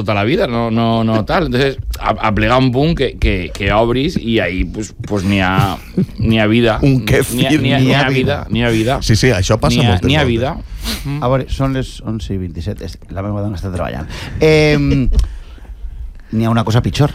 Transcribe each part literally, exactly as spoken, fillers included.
toda la vida, no, no, no tal. Entonces, aplega un punt que, que, que obris i ahí pues, pues n'hi ha, n'hi ha vida. Un kefir, n'hi ha, n'hi ha, n'hi ha vida. N'hi ha vida. Sí, sí, això passa n'hi ha, moltes n'hi ha voltes. vida. Mm. A veure, són les onze i vint-i-set. La meva dona està treballant. Eh, n'hi ha una cosa pitjor.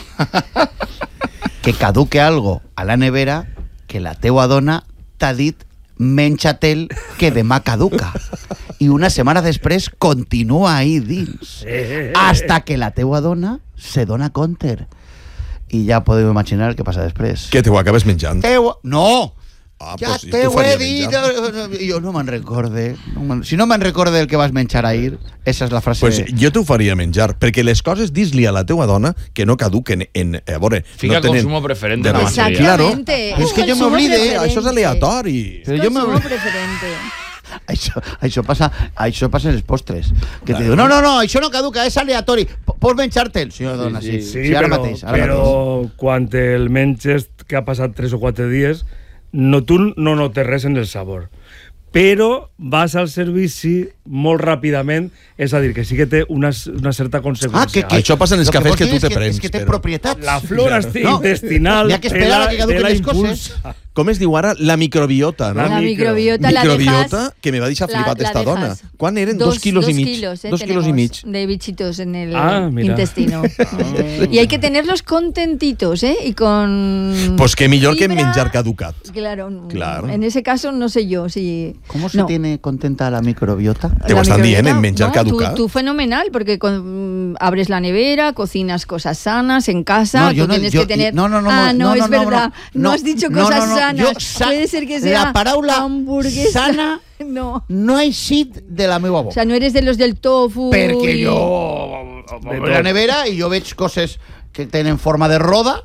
Que caduque algo a la nevera que la teua dona t'ha dit menja-te'l que demà caduca. I una setmana després continua ahí dins. Hasta que la teua dona se dona compte. I ja podeu imaginar què passa després. Que te ho acabes menjant. Teu... No! Ah, ja pues, te ho he dit. Jo no me'n recorde. No si no me'n recorde el que vas menjar ahir, esa és la frase... Pues jo t'ho faria menjar, perquè les coses dis-li a la teua dona que no caduquen en... A veure, Fica no tenen... consumo preferente de en la res. majoria. Claro. És que jo m'oblide, Això és aleatori. Però jo Consumo m'oblide. preferente. Això, això, passa, això passa en els postres. Que te diu, no, no, no, això no caduca, és aleatori. P- Pots menjar-te'l? Sí, dona, sí. Sí, sí, ara però, mateix. Ara però mateix. quan el menges, que ha passat tres o quatre dies, no, tu no notes res en el sabor. Però vas al servici molt ràpidament, és a dir, que sí que té una, una certa conseqüència. Ah, que, que, Això passa en els lo cafès vols que dir tu te és prens, És que té però- propietats. La flora No, intestinal hi ha que esperar a que caduquen les coses. Com es diu ara? La microbiota, no? La micro. microbiota la microbiota, dejas... que me va deixar la- flipat la esta dejas. dona. Quan eren? Dos, Dos kilos dos y mig. kilos, eh, Dos kilos y tenemos mig. de bichitos en el Ah, mira. intestino. Y hay que tenerlos contentitos, ¿eh? Y con... Pues que millor que fibra. menjar caducat. Claro, Claro. en ese caso no sé yo si... ¿Cómo se no. tiene contenta la microbiota? Te ho La estan dient, microbiota, en menjar no, caducat. Tú, tú fenomenal, porque con, mm, abres la nevera, cocinas cosas sanas en casa, No, tú yo no, tienes yo- que tener... no, no, no, ah, no, no, no, es no, verdad, no, no, no, has dicho no, cosas no, no, sanas. yo sa- Puede ser que la sea paraula hamburguesa. sana No. no ha eixit de la meva O boca. sea, no eres de los del tofu. Perquè y- jo obro la nevera i jo veig coses que tenen forma de roda,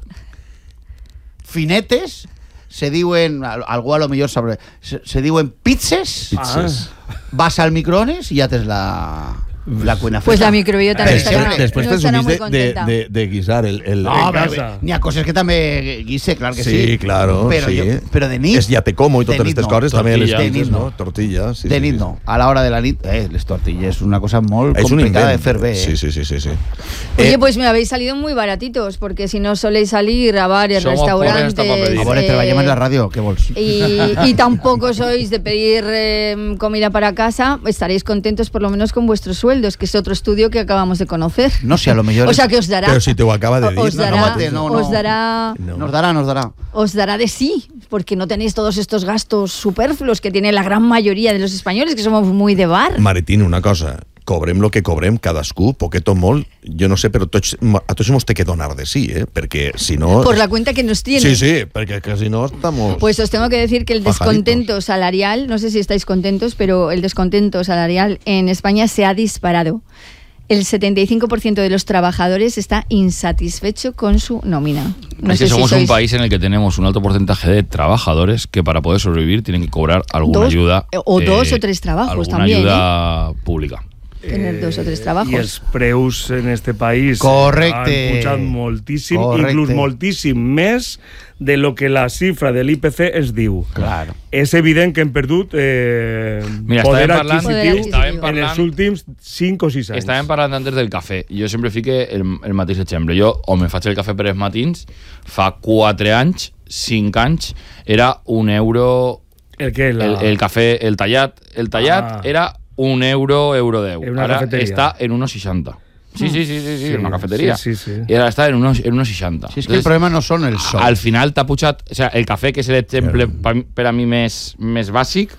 finetes, se diuen, al- algú a lo millor sabrà, se, se diuen pizzas, Pizzas. vas al microones i ja tens la, la cuina Pues feta. la microbiota Per no estarà, exemple. Després no te estarà subís muy de, de, contenta. de, de guisar el... el No, en però casa. n'hi ha coses que també guise, clar que sí. sí, claro, però, sí. jo, però de nit... És ja te como i de totes nit aquestes no. coses, també les Tortilla. pizzas, De nit no? no. Tortilla, sí, de sí, nit sí. no. A l'hora de la nit, eh, les tortilles és una cosa molt És un complicada de invent. fer bé. Sí, Eh? sí, sí, sí, sí. Oye, Eh, pues me habéis salido muy baratitos, porque si no soléis salir a bares, Somos pobres restaurantes... hasta para pedir. A veure, eh, treballem en la ràdio, què vols? Y, y tampoco sois de pedir eh, comida para casa, estaréis contentos por lo menos con vuestros sueldos, que es otro estudio que acabamos de conocer. No sé, a lo millor... O sea, que os dará... Pero si te lo acaba de os dir. No, dará, no, mate, no, no. os dará... No. Nos dará, nos dará. Os dará de sí, porque no tenéis todos estos gastos superfluos que tiene la gran mayoría de los españoles, que somos muy de bar. Maritín, una cosa, cobrem lo que cobrem, cadascú, poquet o molt, jo no sé, però tots, a tots mos té que donar de sí, eh? Perquè si no... Por la cuenta que nos tiene. Sí, sí, perquè que si no estamos... Pues os tengo que decir que el descontento salarial, no sé si estáis contentos, pero el descontento salarial en España se ha disparado. El setenta y cinco por ciento de los trabajadores está insatisfecho con su nómina. No es que sé si somos sois un país en el que tenemos un alto porcentaje de trabajadores que para poder sobrevivir tienen que cobrar alguna Dos, ayuda. o dos o tres trabajos alguna también, ayuda pública. tener dos o tres trabajos. I els preus en este país Correcte. han pujat moltíssim, Correcte. inclús moltíssim més de lo que la xifra de l'I P C es diu. Claro. És evident que hem perdut eh, Mira, poder estàvem parlant- adquisitiu Poder adquisitiu. en els últims cinc o sis anys. Estàvem parlant antes del cafè. Jo sempre fique el, el mateix exemple. Jo, o me faig el cafè per els matins, fa quatre anys, cinc anys, era un euro... El que? La... El, el cafè, el tallat, el tallat Ah. era un euro, euro deu. En una Ara cafeteria. està en uno seixanta. Sí, sí, sí, sí, sí, Sí, en una cafeteria. sí, sí, sí. I ara està en uno, en uno seixanta. Si és que el problema no són els sous. Al final t'ha pujat... O sea, el cafè, que és l'exemple per, per a mi més, més bàsic,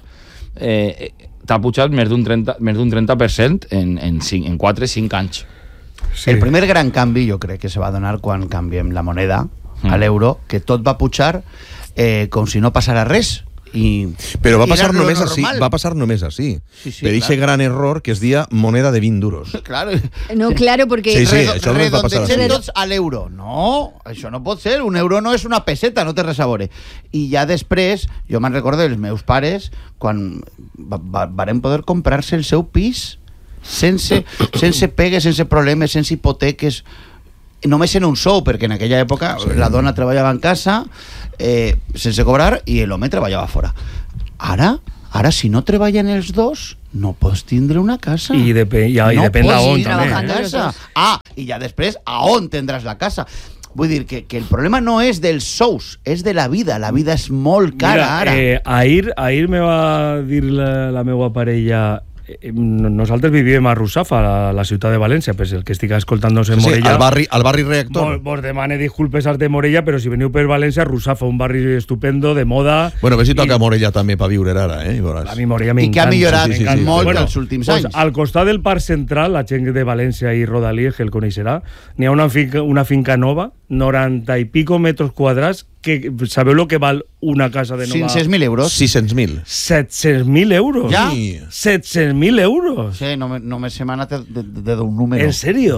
eh, t'ha pujat més d'un trenta, més d'un trenta per cent en, en, cinc, en quatre o cinc anys. Sí. El primer gran canvi jo crec que se va donar quan canviem la moneda Mm. a l'euro, que tot va pujar eh, com si no passara res. I, Però va i passar era lo només així, normal. va passar només així. Sí, sí, per aquest clar. gran error que es dia moneda de vint duros. Claro. No, claro, porque... Sí, sí. Redo- això no ens va passar redondegem així. tots a l'euro. No, això no pot ser. Un euro no és una peseta, no té res a veure. I ja després, jo me'n recordo dels meus pares, quan va, va, varen poder comprar-se el seu pis sense, sense pegues, sense problemes, sense hipoteques, només en un sou, perquè en aquella època sí. la dona treballava en casa eh, sense cobrar i l'home treballava fora. Ara, Ara, si no treballen els dos, no pots tindre una casa. I, depe, i, i no depèn d'on també. trabajando Eh? los Casa. dos. Ah, i ja després, a on tindràs la casa? Vull dir que, que el problema no és dels sous, és de la vida. La vida és molt cara Mira, ara. Eh, ahir, ahir me va dir la, la meva parella... Eh, nosaltres vivíem a Russafa, a la, la ciutat de València, pues el que estic escoltant-nos en Sí, Morella... al barri, al barri reactor. Vos, vos demane disculpes als de Morella, però si veniu per València, Russafa, un barri estupendo, de moda... Bueno, a veure si toca i- Morella també per viure ara, eh? I veuràs. A mi Morella I m'encanta. que ha millorat sí, sí, sí. molt Bueno, els últims pues, anys. al costat del Parc Central, la gent de València i Rodalies, que el coneixerà, n'hi ha una finca, una finca nova, noranta i pico metres quadrats, que sabeu lo que val una casa de nova? cinc-cents mil euros. sis-cents mil. set-cents mil euros. Ja? Sí. set-cents mil euros. Sí, no, me- només se m'ha anat de, de, de un número. En sèrio?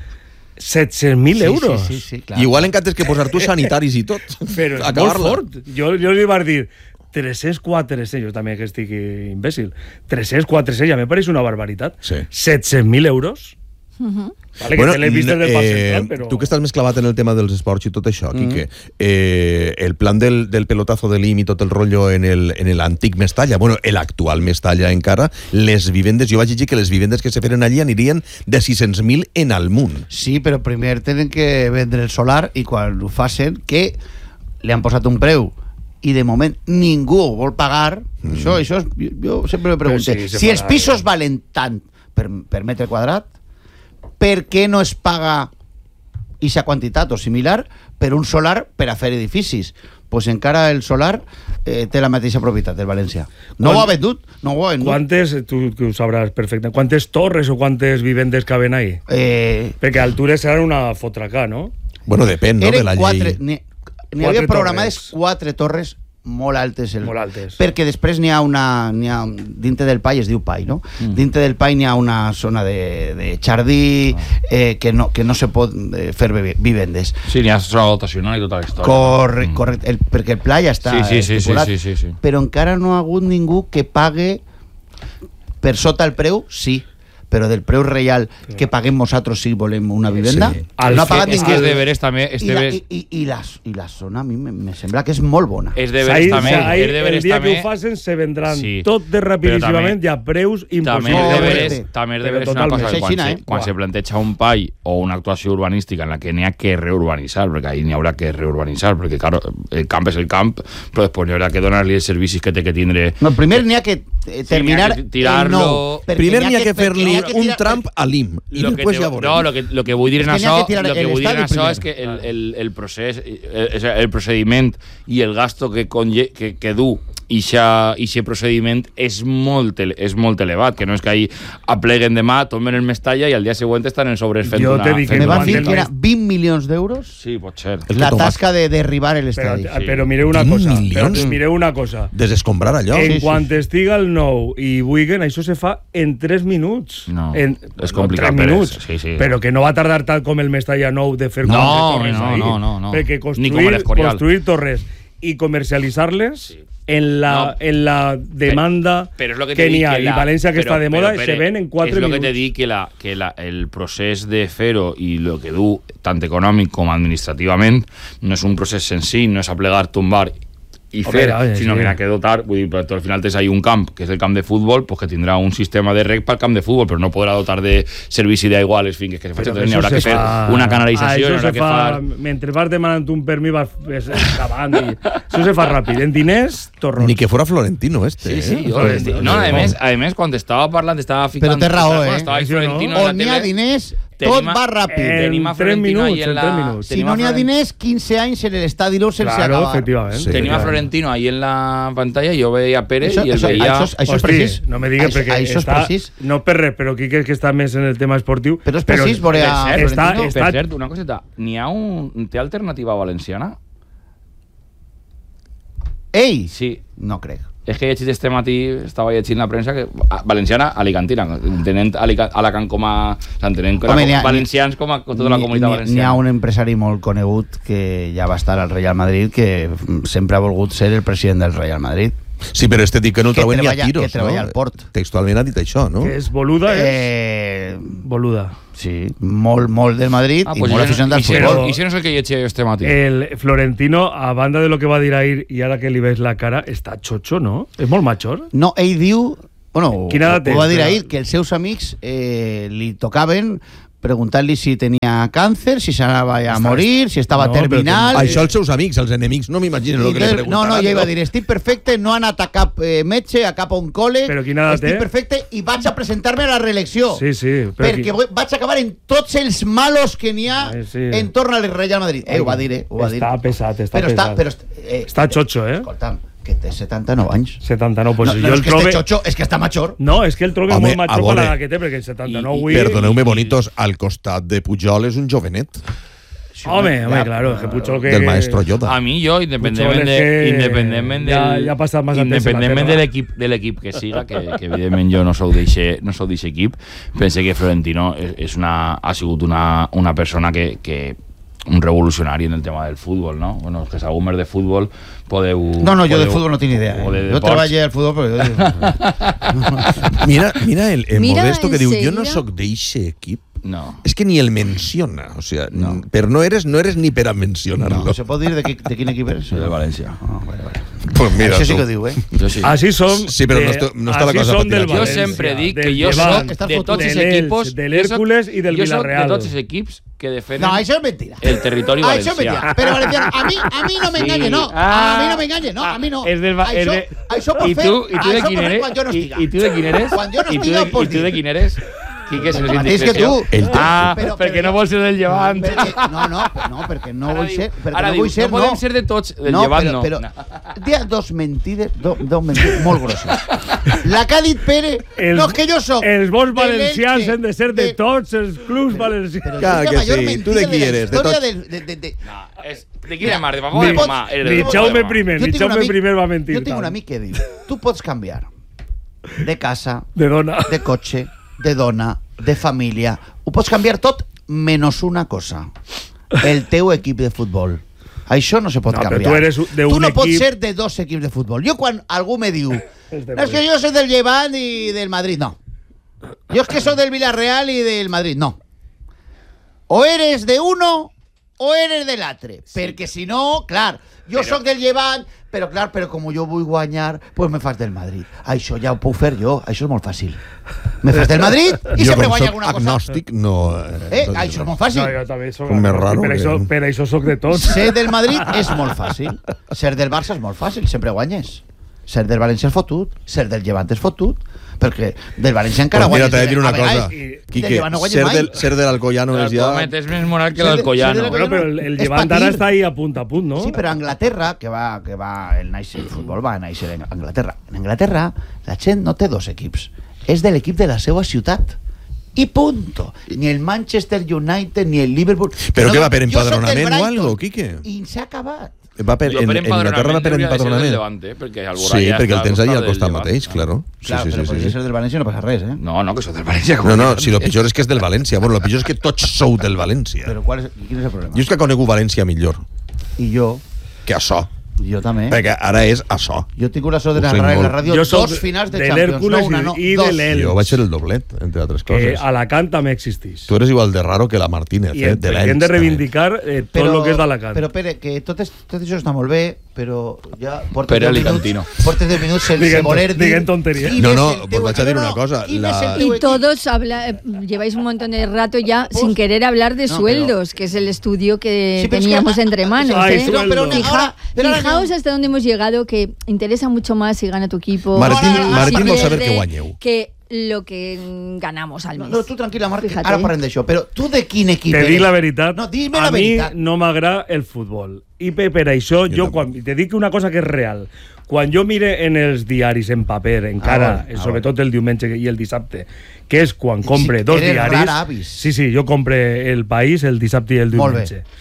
set-cents mil Sí, euros. Sí, sí, sí, clar. Igual en cantes que posar tu sanitaris i tot. Però és molt Acabar-la. fort. Jo, jo li vaig dir tres-cents, quatre-cents, jo també que estic imbècil, tres-cents, quatre-cents, ja me pareix una barbaritat. Sí. set-cents mil euros? Vale, que te l'he vist des del Parc Central, però... Tu que estàs més clavat en el tema dels esports i tot això, Quique, eh, el plan del, del pelotazo de l'I M I, tot el rotllo en el, en l'antic Mestalla, bueno, l'actual Mestalla encara, les vivendes, jo vaig llegir que les vivendes que se feren allí anirien de sis-cents mil en amunt. Sí, però primer tenen que vendre el solar i quan ho facin, que li han posat un preu i de moment ningú ho vol pagar, mm. això, això és, jo, jo sempre me pregunto, Però sí, se si els farà, pisos valen tant per, per metre quadrat, per què no es paga ixa quantitat o similar per un solar per a fer edificis? Pues encara el solar eh, té la mateixa propietat del València. No Quan- ho ha vendut, no ho ha vendut. Quantes, tu que ho sabràs perfectament, quantes torres o quantes vivendes caben ahí? Eh, Perquè altures seran una fotracà, no? Bueno, depèn, no?, de eren la quatre, llei. n'hi n'hi Quatre havia programades torres. quatre torres molt altes, el, Molt altes. perquè després n'hi ha una n'hi ha, dintre del Pai es diu Pai, no? Mm. Dintre del Pai n'hi ha una zona de, de jardí eh, que, no, que no se pot eh, fer vi- vivendes. Sí, n'hi ha zona dotacional i tota la història. Corre, Mm. correcte, el, perquè el Pla ja està Sí, sí, sí, estipulat, sí, sí, sí, sí. però encara no ha hagut ningú que pague per sota el preu, sí, però del preu real que paguem nosaltres si volem una vivenda, Sí. no ha pagat És ningú. que és de veres també... És I de la, veres, i, i, i, la, i la zona a mi me, me sembla que és molt bona. és de veres Ahí- també... ahí, és de el veres dia també, que ho facin se vendran Sí. tot de rapidíssimament Però i a preus també és impossibles. de No, veres, sí. també és de Però veres una totalment. cosa, És quan, aixina, se, eh? quan Buah. se planteja un pai o una actuació urbanística en la que n'hi ha que reurbanitzar, perquè ahí n'hi haurà que reurbanitzar, perquè claro, el camp és el camp, però després n'hi haurà que donar-li els servicis que té que tindre. No, primer n'hi ha que eh, terminar n'hi ha que tirarlo- el nou. perquè Primer n'hi ha que perquè fer-li n'hi ha que un tirar- tramp a l'I M I, i Lo que després te- ja veurem. no, lo que, lo que vull dir en És que n'hi ha això, que tirar lo que el vull dir en estadi això és primer. que el, el, el procés, el, el procediment i el gasto que, conlle, que, que du ixa, ixe procediment és molt, ele- és molt elevat, que no és que ahí apleguen demà, tomen el Mestalla i al dia següent estan en sobres fent Jo una... te dic que fent Me una van dir Quant que el era vint milions d'euros Sí, pot ser. El que la tomat. tasca de derribar el Però, estadi. Sí. però mireu una vint cosa. Però milions? mireu una cosa. Desescombrar allò. En sí, quan sí. estiga el nou i Wigan, això se fa en tres minuts. No, en, és complicat, tres Pérez, minuts. sí, sí. Però que no va tardar tant com el Mestalla nou de fer No, quatre torres no, ahí. no, no, no. Perquè Ni construir, com el Escorial. construir torres i comercialitzar-les Sí. en, la, No. en la demanda Però és lo que, que te n'hi dic, ha. que I la- València, que però- està de moda, però, se Pere, ven en quatre és minuts. És el que te dic, que, la, que la, el procés de fer-ho i el que du, tant econòmic com administrativament, no és un procés senzill, no és aplegar, tombar i Home, fer, ja, ja, sinó sí. que n'ha que dotar, vull dir, però tu al final tens ahí un camp, que és el camp de futbol, pues que tindrà un sistema de reg pel camp de futbol, però no podrà dotar de servici d'aigua a les finques que se facin, Però n'hi haurà això que se fer fa- una canalització, Ah, n'hi això haurà se que fa, fer... mentre vas demanant un permís vas es- excavant i això se fa ràpid, en diners torrons. Ni que fuera Florentino este. Sí, sí, eh? jo, Florentino. no, a més, a més, quan estava parlant, estava ficant... Però té raó, quan eh? Estava ahí Això no. Florentino en la On n'hi ha tele, diners, tenim tot a- va ràpid. Eh, Tenim a En tres Florentino ahí minuts, en en la... tres minuts. Si tenim no a n'hi ha Floren- diners, quinze anys en l'estadi no se'ls Claro, acaba. efectivament. Sí. Tenim a claro. Florentino ahí en la pantalla, jo veia a Pérez Això, i el això, veia... això, això és Hosti, precís. no me digues Això- perquè això és està, precís. no per res, però Quique és que està més en el tema esportiu. Però és precís veure a Per cert, està, Florentino. està, Per cert, una coseta, n'hi ha un... Té alternativa valenciana? Ei! Sí. No crec. És que he llegit este matí, estava llegint la premsa, que a, valenciana, alicantina, entenent Alica- Alacant com a... Entenent com Home, n'hi ha- a valencians com a com tota la N'hi- comunitat n'hi- valenciana. N'hi ha un empresari molt conegut que ja va estar al Real Madrid que mm, sempre ha volgut ser el president del Real Madrid. Sí, però este dic que no el Que treuen ni a treballa- tiros, que treballa no? al port. Textualment ha dit això, no? Que és boluda, és... Eh, Boluda. sí, molt, molt del Madrid Ah, i pues molt i si no- aficionat al i si futbol. no- I si no és el que llegeixo jo este matí? El Florentino, a banda de lo que va dir ahir i ara que li veig la cara, està xocho, no? És molt major. No, ell diu... Bueno, Quina edat ho va és, dir però? ahir, que els seus amics eh, li tocaven preguntar-li si tenia càncer, si s'anava a Està- morir, si estava No, però terminal... que- Això els seus amics, els enemics, no m'imagino el que li Entonces, no, preguntaran. no, ja iba a dir, estic perfecte, no han anat a cap eh, metge, a cap oncòleg, Però quina edat estic té? perfecte i vaig a presentar-me a la reelecció. Sí, sí. Però Perquè qui- vull- vaig acabar en tots els malos que n'hi ha Ai, sí. en torn al Real Madrid. Eh, ho va dir, eh? Ho va dir. Està pesat, està però pesat. Està, però, eh, Està xocho, eh? Escolta'm, que té setanta-nou anys. setanta-nou, pues no, jo no el és que trobe... esté xocho, és que està major. No, és que el trobe Home, molt a major per veure, l'edat que té, perquè setanta-nou i- avui... Perdoneu-me, bonitos, al costat de Pujol és un jovenet. Home, home, Ja, claro, que Puigol que... Del maestro Yoda. A mi jo, independentment, Puigol és de, que independentment ja- del, ja ha passat massa temps en la independentment terra. de l'equip de l'equip que siga, que, que evidentment jo no sou d'eixe no sou d'eixe equip, pense que Florentino és, és una, ha sigut una, una persona que, que un revolucionari en el tema del futbol, no? Bueno, els que sabeu més de futbol podeu... No, no, jo podeu, de futbol no tinc idea. o de Eh? Jo deports. treballé al futbol, però jo... Mira, mira el, el Mira, Modesto que diu, jo no enseguida- sóc d'eixe equip. No. És que ni el menciona, o sea, No. però no eres, no eres ni per a mencionar-lo. No, se pot dir de, qui, de quin equip eres? Soy de València. Ah, vale, vale. Pues mira, Això sí tu. que ho diu, eh? Jo sí. Així som... Sí, però de- no està- no està la així cosa som per del tirar. Jo València, sempre dic del que jo Llevant, soc Estàs de fotut. tots els de l'Elx, equipos... de jo soc- l'Hèrcules i del Jo soc Villarreal. de tots els equips que defenen No, això és mentira. el territori Ah, això és valencià. mentira. Però Valenciano, a mi, a mi no m'enganye, no. Ah. A mi no m'enganye, no. A mi no. És del, va- és Això, de... això pot I fer, tu, i tu de això quin pot fer eres? quan jo no I, estiga. I tu de quin eres? Quan jo no I tu estiga, de, ho pots I tu de dir. quin eres? Quique, si no és El mateix que indiscreció. tu. El- Ah, Però- perquè però- no vol ser del llevant. Perquè, no, no, no, perquè no Ara vull diu- ser... Perquè ara no diu, vull ser, no podem ser de tots, del no, llevant però, no. Però, No. hi ha dos mentides, do, dos mentides molt grosses. La que ha dit Pere, Els- no, és que jo soc... Els bons de valencians l'Elche, han de ser de tots els clubs valencians. Però Clar és la que major sí. mentida Tu de qui la eres? De història tots? del- de, de, de, No, és, de quina Mira, mar? De papà o de ni- mamà? Eres de Ni papà o de Jaume mamà? primer, Jo ni tinc un Jaume amic- primer va mentir. Jo tinc un tant. amic que diu, tu pots canviar de casa, De dona. de cotxe, de dona, de família, ho pots canviar tot menys una cosa, el teu equip de futbol. Això no se pot No, però canviar. tu eres d'un tu no pots equip- ser de dos equips de futbol. Jo quan algú me diu, És de no, és que jo soy del Llevant i del Madrid, no. Jo és que soy del Villarreal i del Madrid, no. O eres de uno o eres de l'altre. Perquè si no, clar, jo sóc del Llevant, però clar, però com jo vull guanyar, pues me fas del Madrid. Això ja ho puc fer jo, això és molt fàcil. Me fas del Madrid i Jo sempre com guanya soc alguna cosa. agnòstic, no... Eh, això és molt fàcil. No, jo també soc Com més agnòstic, raro per, que- això, per això soc de tots. Ser del Madrid és molt fàcil. Ser del Barça és molt fàcil, sempre guanyes. Ser del València és fotut, ser del Llevant és fotut, perquè del València encara Pues mira, guanyes. t'he de dir una A vegades, cosa, i del Quique, Llevant no guanyes ser mai. del, ser de l'Alcoyano és ja... L'Alcomet és més moral que Ser de- l'Alcoyano. ser de Bueno, però el, el És Llevant patir. ara està ahí a punt a punt, no? Sí, però a Anglaterra, que va, que va el, néixer, el futbol va néixer en Anglaterra. En Anglaterra la gent no té dos equips, és de l'equip de la seva ciutat. I punto. Ni el Manchester United ni el Liverpool. Però Que què va, per jo soc del empadronament o Brighton. algo, Quique? I s'ha acabat. Va per, Jo en, per en Inglaterra va per hauria de ser del empadronament. Levante, perquè el Sí, Boralla perquè el està tens allà al del costat Llevant. mateix, claro. Sí, Clar, sí, però sí, podria sí. ser del València no passa res, eh? No, no, que soc del València. No, no, si lo pitjor és que és del València. Bueno, lo pitjor és que tots sou del València. Però qual és, quin és el problema? Jo és que conegut València millor I jo, que això. jo també. Perquè ara és això. Jo he tingut la sort de Ho narrar sé en la molt. ràdio Jo soc dos finals de de Champions. l'Hèrcules No una, no, i de dos. l'Elx. Jo vaig ser el doblet, entre altres Que coses. Alacant també existeix. Tu eres igual de raro que la Martínez, I eh? hem, De hem l'Elx. de també. reivindicar eh, tot el que és d'Alacant. Però, Pere, que tot, és, tot això està molt bé, però ja portes Pere deu minuts, Alicantino. portes deu minuts sense Diguem- voler dir... diguem tonteries. quin No, és no, el pues teu vaig a equip. dir No, una no, cosa, quin la- és el teu Y equip? todos habla, eh, lleváis un montón de rato ya Vos- sin querer hablar de No, sueldos, que es el estudio que Sí, pero es que- teníamos entre manos. Ay, ¿eh? sueldo. pero Fija- ahora- pero ahora fijaos no. hasta dónde hemos llegado, que interesa mucho más si gana tu equipo. Martín- si Martín vol saber pierde, que guanyeu. Que lo que ganamos al No, mes. no, tu tranquil·la, Martí, Fíjate. ara parlem d'això. Però tu de quin equip Te eres? dic la veritat, No, dime a la mi veritat. no m'agrada el futbol. I per, per això, jo, tampoc. quan, te dic una cosa que és real. Quan jo mire en els diaris en paper, encara, Ah, bueno, ah, sobretot el diumenge i el dissabte, que és quan compre Sí, dos eres diaris... rara avis. Sí, sí, jo compre El País el dissabte i el Molt bé. diumenge.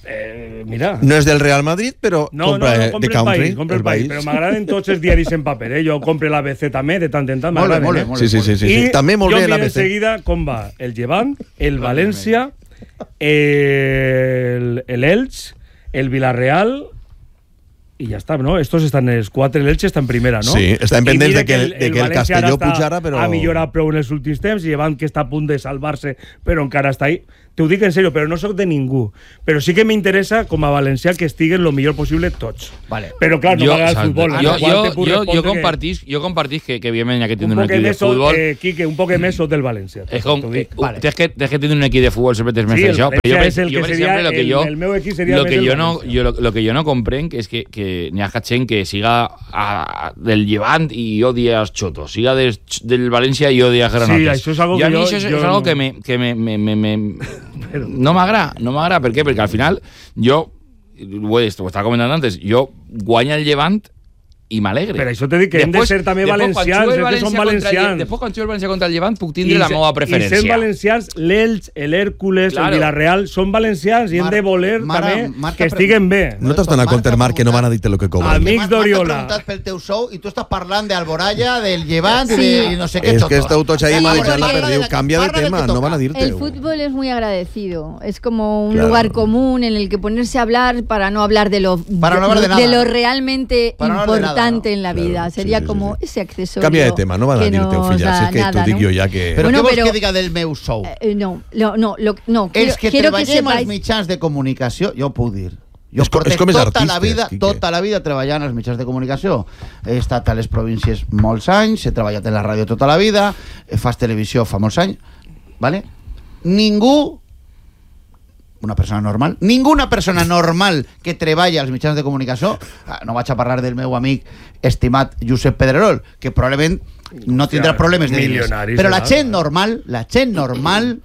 Eh, mira... No és del Real Madrid, però No, compra no, eh, no, compre The el Country. país, compre el país, però m'agraden tots els diaris en paper, eh? Jo compre l'A B C també, de tant en tant, Molt bé, m'agraden, molt bé, eh? molt bé. Sí, sí, sí, sí, sí. I També molt bé jo l'A miro B C. enseguida com va el Llevant, el València, el, el Elx, el Villarreal i ja està, no? Estos estan, els quatre, l'Elche està en primera, no? Sí, està en pendents de que el, de que el València Castelló ara està- pujara, però... ha millorat prou en els últims temps, i Llevant que està a punt de salvar-se, però encara està ahí. T'ho dic en sèrio, però no sóc de ningú. Però sí que m'interessa, com a valencià, que estiguen lo millor possible tots. Vale. Però, clar, no Jo- m'agrada el exacte. futbol. Jo, Igual jo, te puc jo, respondre jo que compartís, jo compartís que, que evidentment hi ha que un tindre un poc equip de més sot, futbol. eh, Quique, un poc més sot del València. Es com, t'ho eh, dic. Vale. tienes que, tienes que tener un equipo de fútbol siempre te Sí, el això, però jo, València per- és el jo, que per seria exemple, lo que el- jo, el meu equip seria lo més que el yo no, València. yo, lo, lo que yo no comprenc és que, que n'hi ha gent que siga a, del Llevant i odia els xotos, siga del, del València i odia els granotes. Sí, això és algo I a que mi jo- això és, jo és algo no. que me, que me, me, me, me no m'agrada, no m'agrada, per què? Perquè al final jo, ho, he, ho estava comentant antes, jo guanya el Llevant i m'alegre. Per això t'he dit que hem de ser també valencians, és que són valencians. Després, quan jugo el València contra el Llevant, puc tindre I la se- meva I preferència. sent valencians, l'Elx, l'Hèrcules, Claro. el Villarreal, són valencians i hem Mar- de voler Mara- també Marta que pre- estiguen bé. No t'has donat compte, Marc, que no van a dir-te el que cobren. Amics Marc t'ha d'Oriola. preguntat pel teu sou i tu estàs parlant d'Alboraya, del Llevant i Sí. de no sé què És xotos. que esteu tots ahí Sí, manejant la porque- perdiu. Canvia de Parla del tema, que no van a toca. dir-te. El fútbol es muy agradecido. Es como un Claro. lugar común en el que ponerse a hablar para no hablar de lo, Para no hablar de nada. lo realmente Para no hablar de importante nada, ¿no? en la Claro, vida. sí, Sería sí, como sí. ese accesorio. Canvia de tema, no van a que dir-te, nos filla. da Si és que nada, t'ho dic ¿no? jo ja que... Però Bueno, què vols però- que diga del meu sou? Eh, no, lo- no, lo- no. Els quiero, que quiero que treballem als sepáis. mitjans de comunicació, jo ho puc dir. Jo És co- porté és com els tota la artistes, vida, Quique. tota la vida treballant als mitjans de comunicació. He estat a les províncies molts anys, he treballat en la ràdio tota la vida, fas televisió fa molts anys, ¿vale? Ningú, una persona normal, ninguna persona normal que treballa als mitjans de comunicació, no vaig a parlar del meu amic estimat Josep Pedrerol, que probablement no tindrà problemes de diners, milionari però la serà. gent normal, la gent normal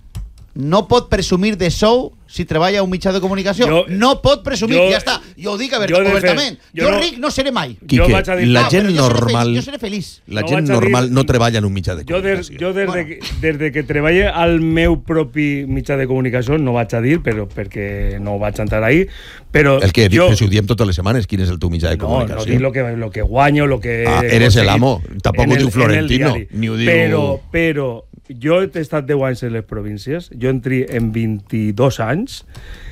no pot presumir de sou si treballa a un mitjà de comunicació. Jo- no pot presumir, jo- ja està. Jo ho dic a ver, jo de obertament. fet- jo Jo, no- ric no seré mai. Jo Quique, vaig a dir- la No, gent però jo seré normal... feliç, jo seré feliç. La No gent vaig a dir- normal no treballa en un mitjà de Jo, des, comunicació. jo des, Bueno. de, que- des de que treballe al meu propi mitjà de comunicació, no vaig a dir, però perquè no vaig entrar ahí, però El que dic, jo, però si ho diem totes les setmanes, quin és el teu mitjà de no, no comunicació? dic lo que, lo que guanyo, lo que... Ah, he eres el aconseguit amo. Tampoc en ho el- diu en el Florentino, diari. ni ho diu- Però, però, jo he estat deu anys en les províncies, jo entré en vint-i-dos anys,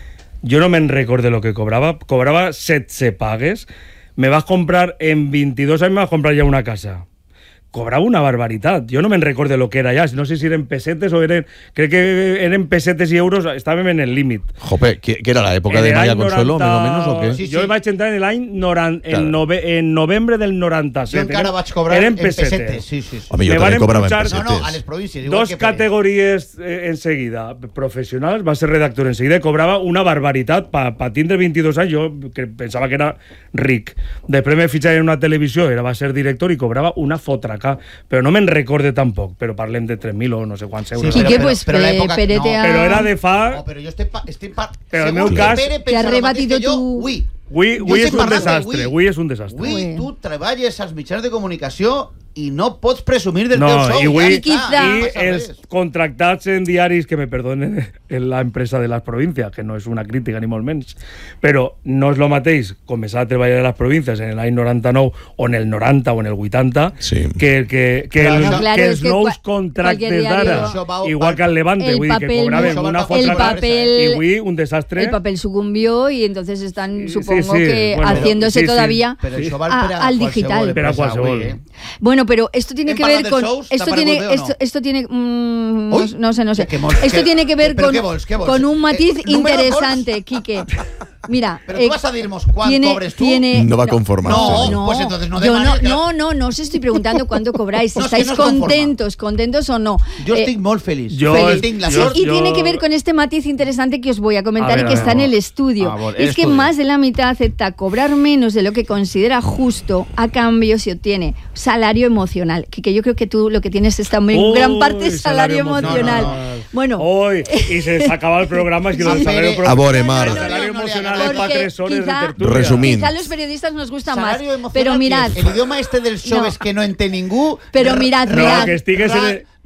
jo no me'n recordo lo que cobrava, cobrava setze pagues, me vas comprar, en vint-i-dos anys me vas comprar ja una casa. Cobrava una barbaritat. Jo no me'n recordo lo que era ja. No sé si eren pessetes o eren... Crec que eren pessetes i euros. Estàvem en el límit. Jope, ¿qué, qué era la época En de el Maya any Consuelo, noranta més o menys, o què? Sí, sí. Jo vaig entrar en l'any noran- Claro. en, nove, en novembre del Jo noranta-set. encara Eren- vaig cobrar eren en pessetes. pessetes. Sí, sí, sí. Home, jo Me també varen cobrava en pujar- pessetes. No, no, a les províncies. igual Dos que Pere. categories eh, enseguida. Professionals, va ser redactor enseguida, cobrava una barbaritat. Pa, pa tindre vint-i-dos anys, jo que pensava que era ric. Després me fitxava en una televisió, era, va ser director i cobrava una fotraca. Però no me'n recorde tampoc, però parlem de tres mil o no sé quants euros. Sí, però- que però- pues però l'època- Pere no, te ha... Però era de fa... No, però jo estic... Pa, estic pa, Però en el segur meu que cas- Pere Te pensa ha lo mateix rebatido que jo, tu- Ui, Avui, Jo avui estic és un parlant de desastre, avui. avui és un desastre. Ui, Ui. tu treballes als mitjans de comunicació i no pots presumir del No, teu sou. i avui- ja està, Quizá- no Y passa els res. contractats en diaris, que me perdonen en la empresa de les províncies, que no és una crítica ni molt menys, però no és el mateix començar a treballar a les províncies en l'any noranta-nou o en el noranta o en el vuitanta Sí. que, que, que, Claro, el, no, claro, que es els que nous cua- contractes cualquier diario- d'ara, Això va- igual que al Levante, el vull dir que papel- cobraven Això va una al el fotraca papel- i avui un desastre. El papel sucumbió y entonces están, Sí, supongo sí, que bueno, haciéndose sí, sí. todavía Però Sí. això val a- per a al qualsevol digital. Per a empresa qualsevol. avui, eh? Bueno, pero esto tiene ¿Hem que ver parlat con dels sous? esto ¿T'ha tiene paregut bé o esto, no? esto tiene mm, no, Uy, no sé, no sé. que molt- Esto que- tiene que ver però con què vols, què vols? con un matiz Eh, número interesante, Quique. Mira, Pero tú vas a dirnos cuánto tiene- cobres tú. tiene- No va a conformarse. No, No, pues entonces no yo no, demanes que- no, no, no os estoy preguntando cuánto cobráis. No, es que ¿Estáis no es conforma. contentos, contentos o no? Jo Eh, estic molt feliç. Jo- Feliç. Tinc la Sí, sort. y yo- tiene que ver con este matiz interesante que os voy a comentar A ver, y que a ver, está en a el ver. estudio. Ah, bueno, es el que estudio. más de la mitad acepta cobrar menos de lo que considera justo, a cambio se obtiene salario emocional. Que, que yo creo que tú lo que tienes es también Uy, gran parte es salario, salario emocional. emocional. Bueno, Hoy, y se acaba el programa, es que lo del Sí. salario A veure, el Mar. salario No, no, no, emocional no, es porque para tres horas de quizá- tertulia. Resumint. quizá a los periodistas nos gusta más. Salario emocional, Pero que mirad, és el idioma este del show No. és que no entén ningú. Pero mirad, Ra- mirad. No, que estigues en el-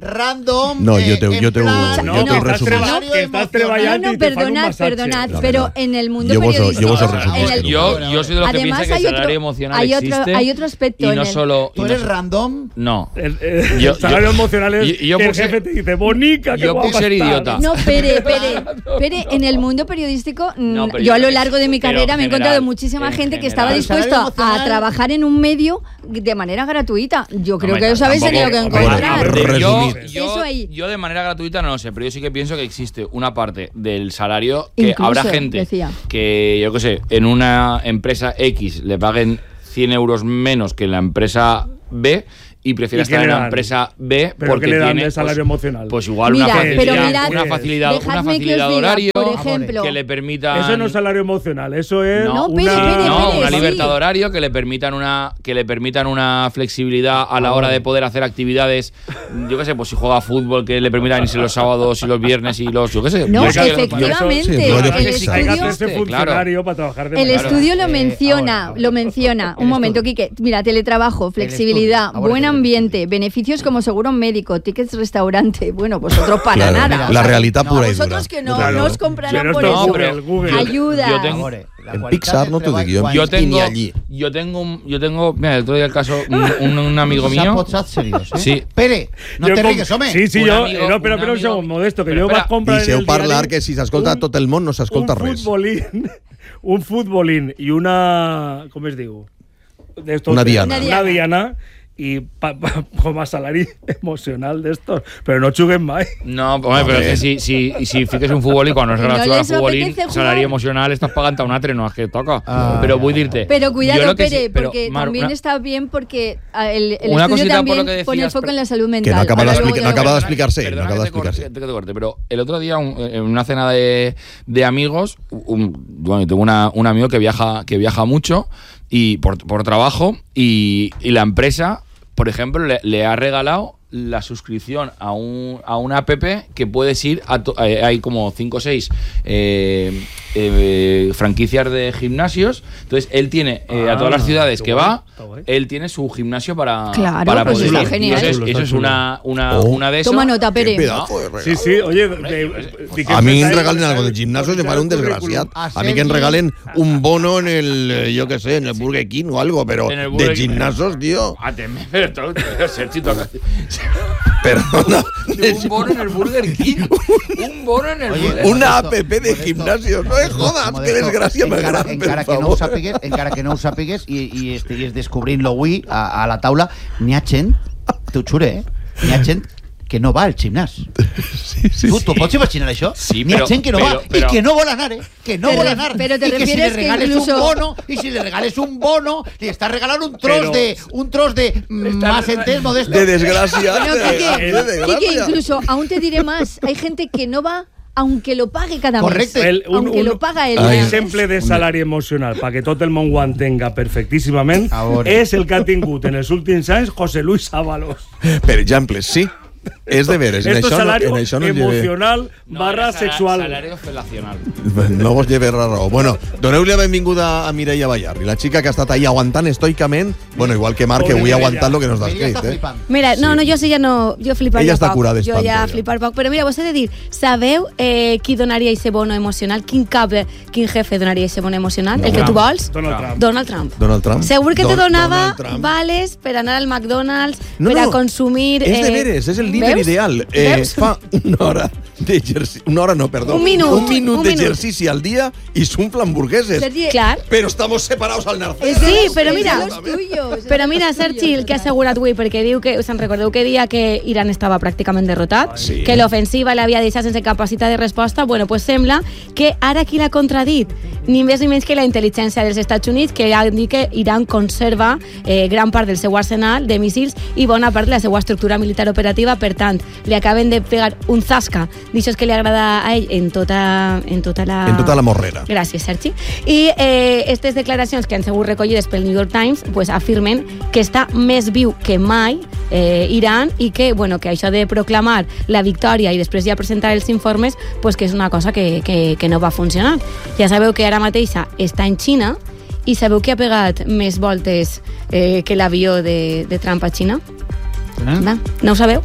random. No, eh, yo te- en yo te- plan, yo No, te que ho estás, resumo. treba salario que estás emocional. treballant No, no, i te fan un perdonad, massatge. perdonad, La pero verdad. en el mundo Yo vos- periodístico... yo vos os en resumo el- esto. Yo, yo soy de los que Además, piensa que hay el otro- salario emocional hay otro- existe. hay otro aspecto Y en no el- solo. y ¿Tú no eres so- random? No. El, el, Yo- el salario yo- emocional es yo- yo que el por ser- jefe te dice, bonica, que yo guapa por ser estás". idiota. No, Pere, Pere, Pere, en el mundo periodístico, mm, No, pero yo a yo lo creo que largo de mi pero carrera me he en encontrado general, muchísima en gente que general. estaba El dispuesto salario a emocional- trabajar en un medio de manera gratuita. Yo creo Hombre, que os habéis tampoco- tenido que hombre, encontrar. a ver, yo, resumir. yo, Eso ahí. yo de manera gratuita no lo sé, pero yo sí que pienso que existe una parte del salario que Incluso, habrá gente decía. que, yo qué sé, en una empresa X le paguen cien euros menos que en la empresa B y prefiere ¿Y qué estar en le la dan? empresa B ¿Pero porque qué le dan tiene de salario pues, emocional? pues igual Mira, una pero facilidad, mirad, una facilidad, una dejadme que os facilidad de diga, horario por ejemplo. que le permita Eso no es salario emocional, eso es No, una... espere, espere, no, espere, una sí. libertad de horario que le permitan una que le permitan una flexibilidad a la hora de poder hacer actividades, yo qué sé, pues si juega fútbol que le permitan irse los sábados y los viernes y los, yo qué sé. No, yo creo que- efectivamente. Sí, el rollo Hay que Pixar. estudio, hacerse Claro. funcionario para trabajar de el manera- estudio lo Eh, menciona, ahora, lo menciona. el Un momento, estudio. Quique. Mira, teletrabajo, flexibilidad, estudio. Ahora buen el ambiente, beneficios como seguro médico, tickets restaurante. Bueno, vosotros para Claro, nada. la realidad no, pura y Vosotros dura. que no, Claro. no os comprarán Pero por esto eso. no, pero el Google. Ayuda. Yo tengo- Ahora, la En qualitat Pixar del no te treball dic jo. quan- Yo Ni tengo, allí. yo tengo, un- yo tengo, mira, el otro día el caso, un, un, un amigo S'ha mío. posat seriós, eh? Sí. Pere, no Jo te com- rigues, home. Sí, sí, Un jo... amigo- no, però, un però un amigo- segon, Modesto, que Però jo espera, vaig comprar en Deixeu el parlar, diari que si s'escolta un- tot el món no s'escolta un res. futbolín, un futbolín i una... Com es diu? D'estos Una de- diana. Una diana i pa, pa, com a salari emocional d'estos. Però no juguen mai. No, hombre, pero es que si, si, si fiques un futbolín, cuando no es ¿Y no relacionado al les futbolín, apetece jugar? salario emocional, estás pagando a un atre, no es que toca. Ah, pero ya, voy a ya. decirte. Pero yo cuidado, lo que sí- Pere, pero, porque Mar, también una- está bien porque ah, el, el Una estudio cosita por lo también que pone el decías, foco en la pero- salud mental. no acaba de Ahora luego explicar- ya no lo acaba de vemos. explicarse, Perdona no acaba de que te corte, explicarse. que te corte, pero el otro día, un- en una cena de, de amigos, un- bueno, tengo una, un amigo que viaja, que viaja mucho y por, por trabajo y, y la empresa, por ejemplo, le, le ha regalado la suscripción a, un, a una app que puedes ir a to- eh, hay como cinco o seis eh, eh, franquicias de gimnasios, entonces él tiene eh, a todas las Ah, ciudades qué que guay, va, está guay. él tiene su gimnasio para, Claro, para pues poder está ir. genial. Y eso es, Está eso es chulo. una, una, Oh. una de esas. Toma nota, Pere. Qué pedazo de regalo. Sí, sí, oye, de, de, A mí en regalen algo de gimnasio se farà un desgraciat. A A mí que en Sergi- regalen un bono en el, eh, yo qué sé, en el Burger King o algo, pero En el de Burger King. gimnasios, tío. Ateme, pero todo, Sergi, toca. Perdona. Un bono en el Burger King. Un bono en el Oye, Burger Una Modesto, app de Modesto, gimnasio. No me jodas, Modesto, qué desgracia más encara, gran, encara per que no ho favor. sàpigues, encara que no ho sàpigues i, i estiguis descobrint-lo avui a, a la taula, n'hi ha gent, t'ho jure, eh? N'hi ha gent que no va al gimnàs. Sí, sí, tu, sí. tu pots imaginar això? Sí, N'hi ha però- gent que no però- va però- i que no vol anar, eh? Que no Te vol re- anar. pero te I que si refieres le que regales incluso- un bono, i si le regales un bono, li estàs regalant un tros Però- de... Un tros de... Más entès, Modesto. De desgracia. No, de, Quique, de Quique, desgracia. incluso, aún te diré más, hay gente que no va aunque lo pague cada Correcte. mes. El- un- aunque un- lo paga él. Un Ai. exemple de salari emocional, perquè tot el món ho entenga perfectíssimament, A veure. és el que ha tingut en els últims anys José Luis Ábalos. Per exemple, sí. És de veres. En Esto es això no, salario en això no lleve, emocional barra era sala- sexual. Salario felacional. no vos lleve la raó. Bueno, doneu-li la benvinguda a Mireia Ballarri, la xica que ha estat ahí aguantant estoicament, bueno, igual que Marc, que avui ha aguantat lo que nos Ella descrit, està eh? flipant. Mira, no, no, jo sí ja no... Jo fliparia Ella està poc. curada Jo d'espanto, ja ja. flipar poc. Però mira, vos he de dir, sabeu eh, qui donaria ese bono emocional? Quin cap, quin jefe donaria ese bono emocional? No. El que tu vols? Donald Trump. Donald Trump. Donald Trump. Segur que te Don- donava Donald Trump. vales per anar al McDonald's, No, per no, a consumir... És de eh, veres, és el líder veus? ideal. Eh, Veus? fa una hora d'exercici... Una hora no, perdó. Un minut, Un minut un d'exercici al dia i s'unfla hamburgueses. Sergi, Clar. Però estamos separados al Narcés. Sí, però es mira, de los tuyos, es de Però los mira, tuyos, Sergi, el que ha ¿verdad? assegurat avui, perquè diu que, se'n recordeu que dia que Iran estava pràcticament derrotat, Sí. que l'ofensiva l'havia deixat sense capacitat de resposta, bueno, pues sembla que ara qui l'ha contradit? Ni més ni menys que la intel·ligència dels Estats Units, que ha dit que Iran conserva eh, gran part del seu arsenal de míssils i bona part de la seva estructura militar operativa, per tant, li acaben de pegar un zasca d'això que li agrada a ell en tota, en tota la... En tota la morrera. Gràcies, Sergi. I eh, aquestes declaracions que han sigut recollides pel New York Times pues, afirmen que està més viu que mai eh, Iran i que, bueno, que això de proclamar la victòria i després ja presentar els informes pues, que és una cosa que, que, que no va funcionar. Ja sabeu que ara mateixa està en Xina i sabeu que ha pegat més voltes eh, que l'avió de, de Trump a Xina? Eh? Va, no ho sabeu?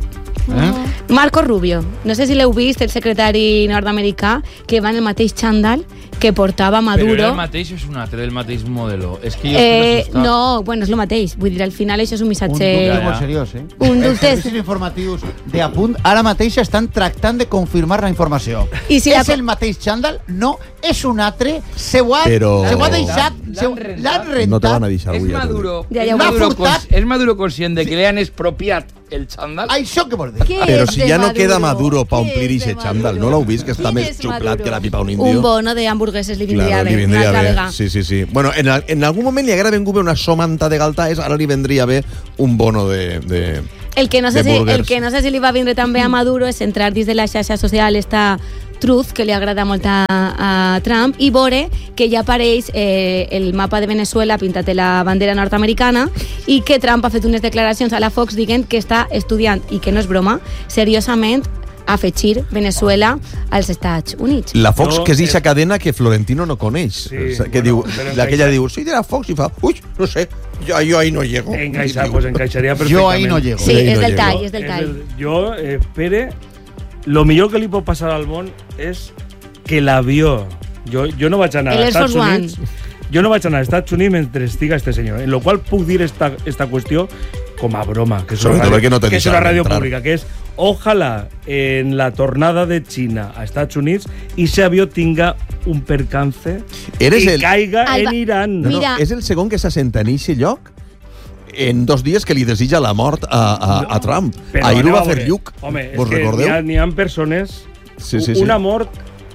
Eh? Marco Rubio, no sé si l'heu vist, el secretari nord-americà, que va en el mateix xandall que portava Maduro. Però el mateix és un altre del mateix modelo. És que jo Eh, estic assustat. no, bueno, és el mateix. Vull dir, al final això és un Un missatge... dubte Ja, molt ja. seriós, eh? Un Els dubte- servicis informatius de Apunt ara mateix estan tractant de confirmar la informació. I si és la- el mateix xandall? No, és un altre. Se ho ha, Però- se ho ha deixat, L'han se ho- rentat. l'han rentat. No te van a deixar És avui. ja t'ho dic. Maduro, Ja, ja és, ho L'ha Maduro furtat. cons- és Maduro conscient de que li han expropiat el xandall. Això què vol dir? Què Però és si de ja no Maduro? queda Maduro pa Què omplir és de ixe xandall, Maduro? no l'heu vist, que està Quin més és xuplat Maduro? que la pipa un indio? Un bono de hamburgueses li vindria Claro, bé. li vendria una altra bé. vegada. Sí, sí, sí. Bueno, en, a- en algun moment li haguera vengut bé una somanta de galtaes, ara li vendria bé un bono de... de... El que, no sé de si, burgers. el que no sé si li va vindre també a Maduro és entrar dins de la xarxa social esta Truth, que li agrada molt a, a Trump, i veure que ja apareix eh, el mapa de Venezuela pintat de la bandera nord-americana i que Trump ha fet unes declaracions a la Fox dient que està estudiant, i que no és broma, seriosament afegir Venezuela als Estats Units. La Fox, No, que és eixa és- cadena que Florentino no coneix. Sí, O sea, que bueno, diu, però la que ella encaixa- diu, soy de la Fox, i fa, uy, no sé, yo, yo ahí no llego. Encaixa, I pues diu, encaixaria perfectament. Jo ahí no llego. Sí, Ahí és no del llego. tall, és del És tall. el- jo, eh, Pere, lo millor que li pot passar al món és que l'avió... Jo, jo no vaig anar El als Air Estats Force One. Units... Jo no vaig anar als Estats Units mentre estiga este senyor, en lo qual puc dir esta, esta qüestió com a broma, que és una Sobretot ràdio, perquè no te que és una deixaven ràdio entrar. pública, que és ojalà en la tornada de Xina a Estats Units ese avió tinga un percance Eres i el- caiga Alba- en Iran. No, no, Mira. és el segon que s'assenta en eixe lloc en dos dies que li desitja la mort a, a, a Trump. Però Ahir ho anem va a fer veure. Lluc. Home, és Vos que recordeu? n'hi ha, n'hi ha persones... Sí, sí, sí. Una mort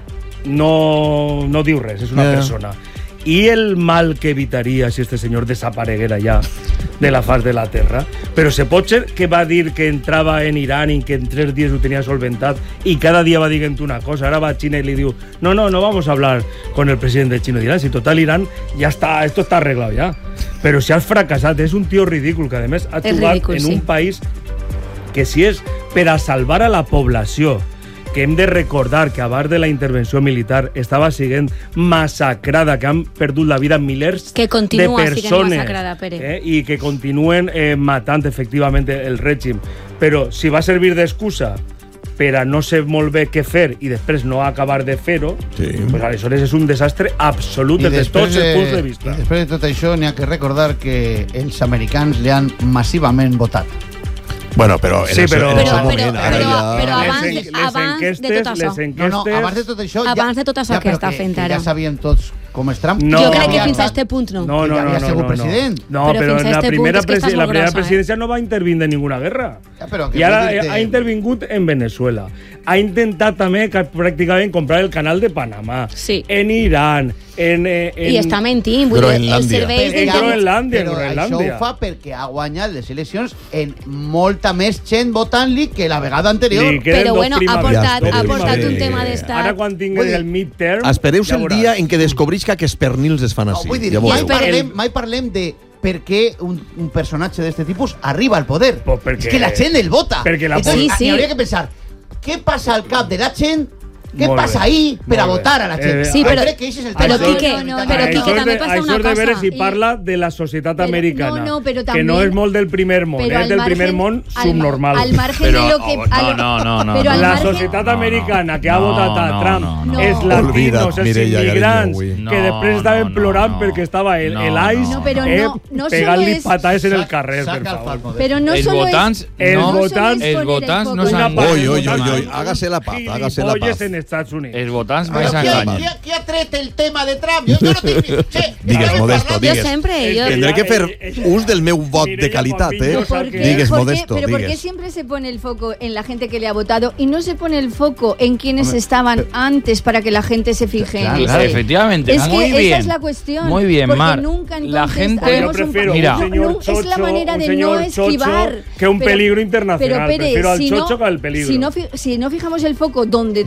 no, no diu res, és una Ja. persona. I el mal que evitaria si este senyor desapareguera ja de la faz de la terra. Però se pot ser que va dir que entrava en Iran i que en tres dies ho tenia solventat i cada dia va dient una cosa. Ara va a China y le diu, no, no, no vamos a hablar con el presidente chino de Irán. Si total Irán ya está, esto está arreglado ya. Però si has fracassat, és un tio ridícul que a més ha És jugat ridícul, en sí. un país que si és per a salvar a la població, que hem de recordar que abans de la intervenció militar estava sent massacrada, que han perdut la vida milers Que continua de sent persones massacrada, Pere. eh, i que continuen eh, matant efectivament el règim. Però si va servir d'excusa per a no ser molt bé què fer i després no acabar de fer-ho, Sí. pues aleshores és un desastre absolut I des de després, tots els punts de de, vista. I després de tot això n'hi ha que recordar que els americans li han massivament votat. Bueno, però en Sí, el seu- però- en el seu Però- moment, però- ara però- ja... però Les abans- en- les abans de enquestes, tot això. les No, enquestes... no, abans de tot això... Abans de tot això que però està fent ara. Ja sabíem tots com és Trump. No. Jo Jo crec que havia fins a estat- este punt no. No, no, Ja no, havia no, sigut no, president. No, Però però, fins a en la este primera, punt és que estàs presi- la molt primera grossa, eh? presidencia no va intervenir en ninguna guerra. Ja, però que I ara vull dir-te- ha intervingut en Venezuela. Ha intentat també que, pràcticament comprar el canal de Panamà. Sí. En Iran, en... eh, en I està mentint. Vull dir, els Groenlàndia. serveis de En la... Groenlàndia, en Però Groenlàndia. això ho fa perquè ha guanyat les eleccions en molta més gent votant-li que la vegada anterior. Li queden Però dos bueno, ha primaveres. portat, Ja, ha espereu, portat un eh, tema d'estat. Ara quan tingui Vull dir, el midterm... Espereu ja el veuràs. dia en què descobrisca que els pernils es fan No, així. vull dir, ja mai, veureu. parlem, El- mai parlem de per què un, un personatge d'aquest tipus arriba al poder. Pues perquè- És que la gent el vota. perquè la Entonces, Sí, sí. hi hauria que pensar, què passa al cap de la gent? Què Molt passa bé, ahí per a molt bé. votar a la gent? Eh, Sí, Jo però- crec que ese és el però, tema. Quique, No, no, no, però, no, Quique, no. també passa això una és de veure cosa. si I- parla de la societat Però- americana. no, no, però que també- no és molt del primer món, Però és al del margen- primer món al- subnormal. Al margen Però, de lo que... oh, al- no, no, no, Però al la margen- societat No, no. americana que ha No, votat a no, Trump, no, no. els latinos, Olvida't, els Mireia immigrants, Gariño, avui. que No, després estaven no, plorant no. perquè estava el, No, el no, ICE no, però eh, no- no pegant-li solo és- patades en el Sac- carrer, saca per el favor. Falcon. Però no Els solo votants, es, els no, votants- solo es els poner votants el no foco. s'han- part Oi, dels oi, oi, votants oi, són hágase la paz, hágase la gilipolles paz. en Estats Units. Els votants Però més qui, ha, calma. qui, ha, qui ha tret el tema de Trump? Jo, jo no tinc... ni- Che, Digues, estàvem Modesto, parlant- digues. Jo sempre, jo... Tendré que fer ús del meu vot de Mireia qualitat, eh? Pampillo, ¿Por qué? Digues, ¿Por qué? Modesto, Pero ¿por qué digues. siempre se pone el foco en la gente que le ha votado y no se pone el foco en quienes Hombre, estaban antes para que la gente se fije Claro, en claro. eso? Efectivamente, Es muy que bien. esa es la cuestión. Muy bien, porque Mar. nunca La entonces gente- Yo haremos un prefiero pa- Mira. un No, señor no, chocho, es la manera un de señor no esquivar chocho que un peligro internacional. Pero Pere, Prefiero al si chocho no, que al peligro. Si no, fi- si no fijamos el foco donde tiene Estaba- que estaba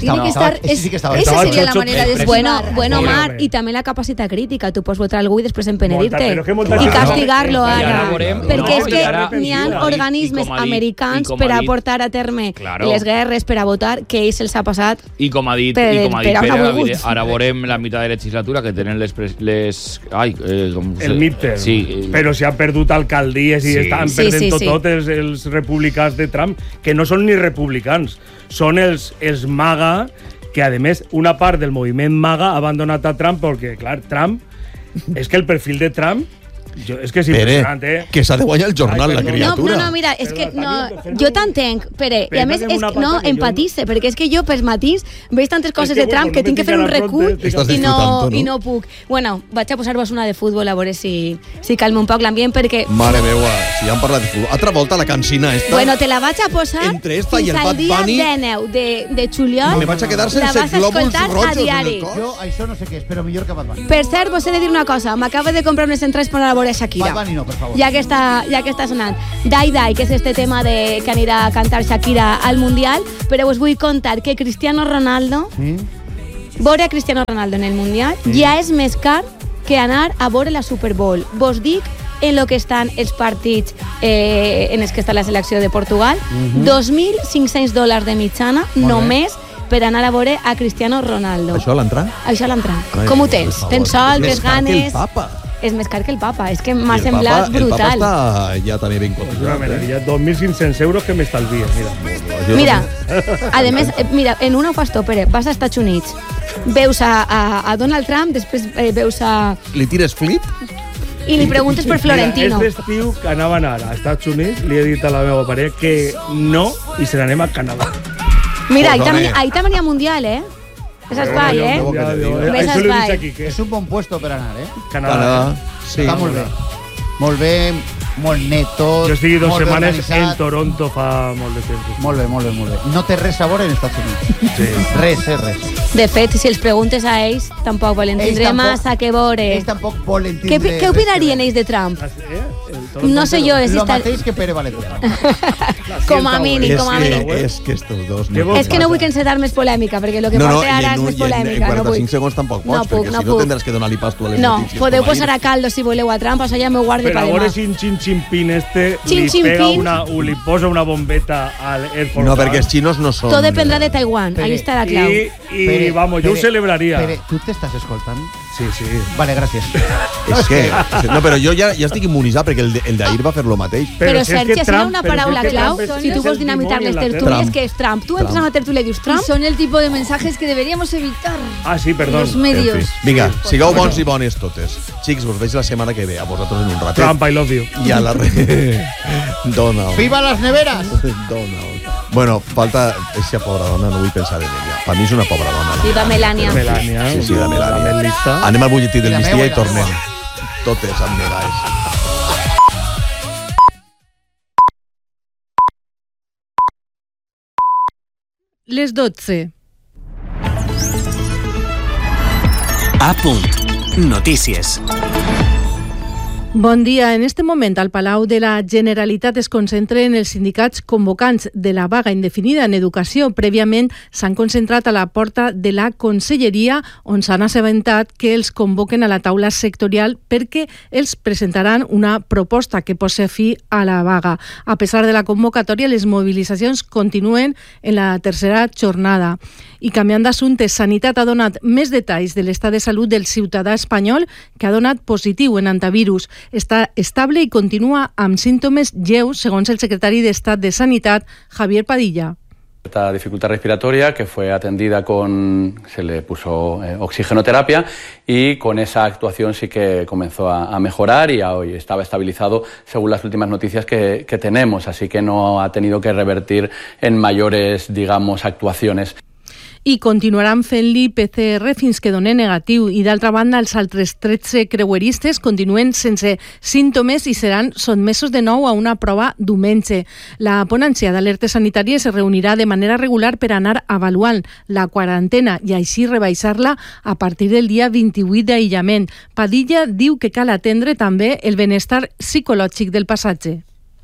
votar, ese es, sí que estava- esa estava sería la chocho, manera de eh, Bueno, estimar. bueno, Bueno, Mar, bé. i també la capacitat crítica. Tu pots votar algú i després empenedir-te. Molta- però que molta I gent- castigar-lo, No, i ara. ara veurem- Perquè no, és i que ara- n'hi ha i com ha dit- organismes i com ha dit- americans i com per ha a dit- portar a terme Claro. les guerres per a votar, que ells se'ls ha passat. I com ha dit, Per- i com ha dit per Pere, anar ara, volguts. ara veurem la meitat de legislatura que tenen les... pres- les ai, eh, com El midterm. Sí. eh, Però si han perdut alcaldies i Sí. estan Sí, perdent sí, tot, sí. tot els, els republicans de Trump, que no són ni republicans, són els, els MAGA, que a més una part del moviment MAGA ha abandonat a Trump perquè, clar, Trump, és que el perfil de Trump, jo, és que és Pere, impressionant, eh? que s'ha de guanyar el jornal, Ai, la perdó. No, criatura. no, no, mira, és que Però, no, Tania, jo t'entenc, Pere, i Però a més fem és una que no pata que jo- empatisse, perquè és que jo pels matins veig tantes coses que, de Trump bueno, que no tinc me que fer un fica la fronte, recull Estàs i no, disfrutant, no? i no puc. Bueno, vaig a posar-vos una de futbol a veure si, si calma un poc l'ambient, perquè Mare meva, si han parlat de futbol. Altra volta la cancina esta. bueno, te la vaig a posar Entre esta i fins el al Bad dia Bunny, dinou de, de juliol. me vaig a quedar la sense vas a glòbuls escoltar rojos a en el diari. cos. Jo, això no sé què és, però millor que Bad Bunny. Per cert, vos he de dir una cosa. M'acabo de comprar unes entrades per anar a veure Shakira. Bad Bunny no, per favor. Ja que està, ja que està sonant. Dai Dai, que és este tema de, que anirà a cantar Shakira al Mundial, però us vull contar que Cristiano Ronaldo, Sí? veure a Cristiano Ronaldo en el Mundial, ja és més car que anar a veure la Super Bowl. Vos dic en lo que estan els partits eh, en els que està la selecció de Portugal, dos mil cinc-cents dòlars de mitjana Molt bé. només per anar a veure a Cristiano Ronaldo. Això a l'entrar? Això a l'entrar. Ai, Com ho per tens? favor. Tens sol, És més tens car que ganes... el papa. És més car que el papa. És que m'ha I el semblat papa, el papa brutal. està ja també ben Una cotitzat. meravella, dos mil cinc-cents euros que m'estalvies, mira. Mira, a més, eh, mira, en una ho fas tu, Pere, vas als Estats Units, veus a, a, a Donald Trump, després eh, veus a... Li tires flip? i li preguntes per Florentino. Mira, este estiu que anava a anar als Estats Units, li he dit a la meva parella que no i se n'anem a Canadà. Mira, ahí Pues, també, home. ahí també n'hi ha Mundial, eh? És espai, eh? no, Ja, que te jo- diga. Més Això li he dit espai. aquí, que És un bon puesto per anar, eh? Canadà. Canadà. Sí. Està molt bé. Molt bé, molt neto. Jo estigui dues molt bé setmanes organitzat. en Toronto fa molt de temps. Molt bé, molt bé, molt bé. No té res sabor en Estats Units. Sí. Res, eh, res. De fet, si els preguntes a ells, tampoc volen Ells tindre tampoc- massa que veure. Ells tampoc volen Què, tindre... què opinarien ells de Trump? Ah, sí, eh? El Toronto No sé jo, és Lo estar... mateix que Pere Valenzuela. com a mínim, És com a que, mínim. és que estos dos... Què vols És que no vull que encetar més polèmica, perquè el que no, no, porta ara i en, és un- més i en, en polèmica. No quaranta-cinc vull. segons tampoc pots, No puc, perquè no si no puc. tindràs que donar-li pas tu a les No, notícies. podeu com ahir. posar a caldo si voleu a Trump, això ja m'ho guardi Però per a veure demà. si en Chin Chimpín este Chin li Chin pega Pin. una, o li posa una bombeta al Air Force No, One. perquè els xinos no són... Tot dependrà de Taiwan, Pere, ahí està la clau. I, i Pere, vamos, jo ho Pere, celebraria. Pere, tu t'estàs escoltant? Sí, sí. Vale, gràcies. És que... No, però jo ja, ja estic immunitzat perquè el, de- el d'ahir va fer lo mateix. Però, si és Sergi, que si hi ha Trump- una però si és paraula que clau, Trump és- si tu és vols el dinamitar dimoni les en la tertúlies, Trump. que és Trump. Tu entres Trump. a una tertúlia i dius Trump, Son el tipo de mensajes que deberíamos evitar. Ah, sí, perdó. Los medios. En fi. Vinga, sigueu bons i bones totes. Xics, vos veig la setmana que ve, a vosaltres en un ratet. Trump, I love you. I a la... Re... Donald. Viva las neveras! Donald. Bueno, falta... Eixa pobra dona, no vull pensar en ella. Per mi és una pobra dona. viva Melania. Melania. Sí, sí, la Melania. La Melissa. Anem al butlletí del La migdia meua i i la tornem. meua. Totes amb medalls. Les dotze. A punt. Notícies. Bon dia. En este moment, al Palau de la Generalitat es concentren els sindicats convocants de la vaga indefinida en educació. Prèviament s'han concentrat a la porta de la Conselleria, on s'han assabentat que els convoquen a la taula sectorial perquè els presentaran una proposta que posa fi a la vaga. A pesar de la convocatòria, les mobilitzacions continuen en la tercera jornada. I canviant d'assumpte, Sanitat ha donat més detalls de l'estat de salut del ciutadà espanyol que ha donat positiu en antivirus. Està estable i continua amb símptomes lleus, segons el secretari d'Estat de Sanitat, Javier Padilla. Esta dificultad respiratoria que fue atendida con, se le puso eh, oxigenoterapia y con esa actuación sí que comenzó a, a mejorar y a hoy estaba estabilizado según las últimas noticias que, que tenemos, así que no ha tenido que revertir en mayores, digamos, actuaciones. I continuaran fent-li P C R fins que doni negatiu. I d'altra banda, els altres tretze creueristes continuen sense símptomes i seran sotmesos de nou a una prova diumenge. La ponència d'alertes sanitàries es reunirà de manera regular per anar avaluant la quarantena i així rebaixar-la a partir del dia vint-i-vuit d'aïllament. Padilla diu que cal atendre també el benestar psicològic del passatge.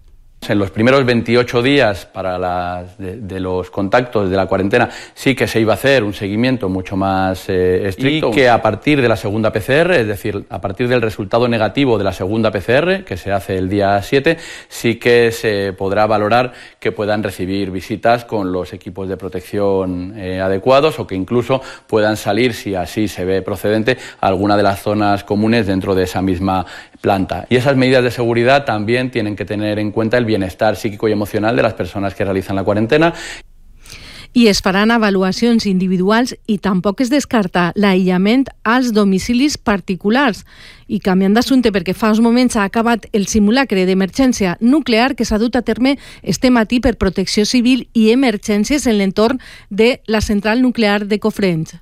En los primeros veintiocho días para las, de, de los contactos de la cuarentena sí que se iba a hacer un seguimiento mucho más eh, estricto, y que a partir de la segunda P C R, es decir, a partir del resultado negativo de la segunda P C R, que se hace el día siete, sí que se podrá valorar que puedan recibir visitas con los equipos de protección eh, adecuados, o que incluso puedan salir, si así se ve procedente, a alguna de las zonas comunes dentro de esa misma planta. Y esas medidas de seguridad también tienen que tener en cuenta el bienestar psíquico y emocional de las persones que realizan la quarantena. I es faran avaluacions individuals i tampoc es descarta l'aïllament als domicilis particulars. I canviant d'assumpte, perquè fa uns moments ha acabat el simulacre d'emergència nuclear que s'ha dut a terme este matí per Protecció Civil i Emergències en l'entorn de la central nuclear de Cofrents.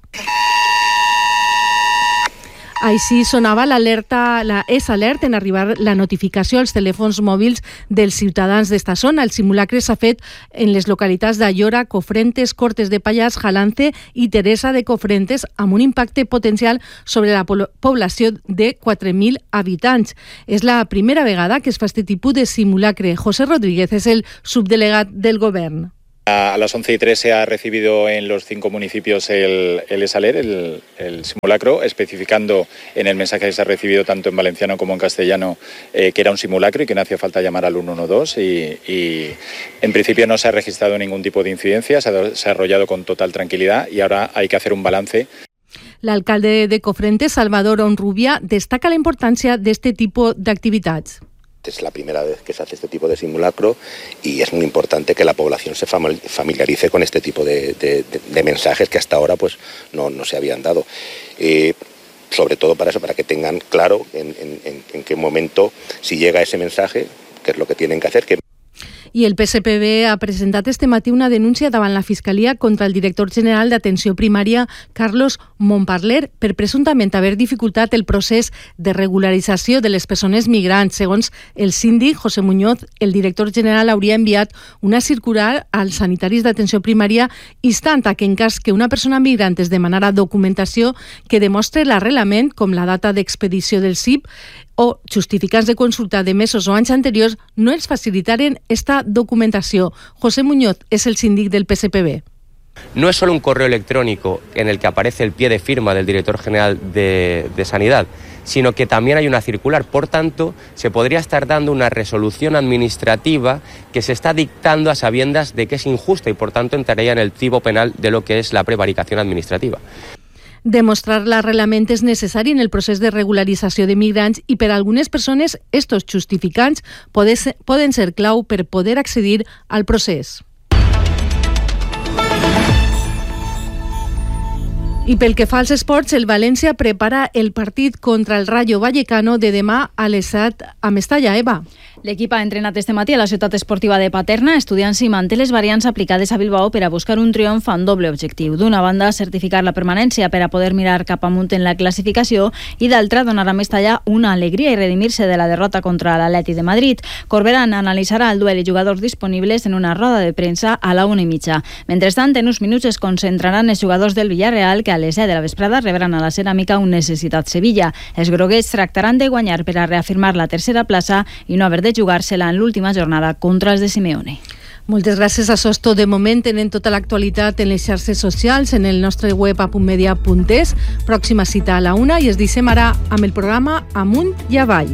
Així sonava l'alerta, la S-Alert, en arribar la notificació als telèfons mòbils dels ciutadans d'esta zona. El simulacre s'ha fet en les localitats d'Aiora, Cofrentes, Cortes de Pallars, Jalance i Teresa de Cofrentes, amb un impacte potencial sobre la població de quatre mil habitants. És la primera vegada que es fa este tipus de simulacre. José Rodríguez és el subdelegat del govern. A las once y tres se ha recibido en los cinco municipios el, el S-Alert, el, el simulacro, especificando en el mensaje que se ha recibido tanto en valenciano como en castellano eh, que era un simulacro y que no hacía falta llamar al uno uno dos, y, y en principio no se ha registrado ningún tipo de incidencia, se ha desarrollado con total tranquilidad y ahora hay que hacer un balance. L'alcalde de Cofrentes, Salvador Onrubia, destaca la importància d'este tipus d'activitats. Es la primera vez que se hace este tipo de simulacro y es muy importante que la población se familiarice con este tipo de, de, de mensajes que hasta ahora pues no, no se habían dado. Eh, sobre todo para eso, para que tengan claro en, en, en qué momento, si llega ese mensaje, qué es lo que tienen que hacer. Que... I el P S P B ha presentat este matí una denúncia davant la Fiscalia contra el director general d'Atenció Primària, Carlos Montparler, per presumptament haver dificultat el procés de regularització de les persones migrants. Segons el síndic José Muñoz, el director general hauria enviat una circular als sanitaris d'atenció primària instant a que en cas que una persona migrant es demanara documentació que demostre l'arrelament, com la data d'expedició del S I P, o justificants de consulta de mesos o anys anteriors, no els facilitaren esta documentació. José Muñoz es el síndic del P S P B. No es solo un correo electrónico en el que aparece el pie de firma del director general de, de Sanidad, sino que también hay una circular. Por tanto, se podría estar dando una resolución administrativa que se está dictando a sabiendas de que es injusta y, por tanto, entraría en el tipo penal de lo que es la prevaricación administrativa. Demostrar l'arrelament és necessari en el procés de regularització de migrants i per a algunes persones estos justificants poden ser clau per poder accedir al procés. I pel que fa als esports, el València prepara el partit contra el Rayo Vallecano de demà a les set a Mestalla. Eva. L'equip ha entrenat este matí a la ciutat esportiva de Paterna, estudiant si manté les variants aplicades a Bilbao per a buscar un triomf amb doble objectiu. D'una banda, certificar la permanència per a poder mirar cap amunt en la classificació i d'altra, donar a Mestalla una alegria i redimir-se de la derrota contra l'Atleti de Madrid. Corberán analitzarà el duel i jugadors disponibles en una roda de premsa a la una i mitja. Mentrestant, en uns minuts es concentraran els jugadors del Villarreal que a les set de la vesprada rebran a la Ceràmica un Necessitat Sevilla. Els groguets tractaran de guanyar per a reafirmar la tercera plaça i no haver de jugar-se-la en l'última jornada contra els de Simeone. Moltes gràcies a Sosto. De moment tenen tota l'actualitat en les xarxes socials, en el nostre web a punt media punt es. Pròxima cita a la una i es deixem ara amb el programa Amunt i Avall.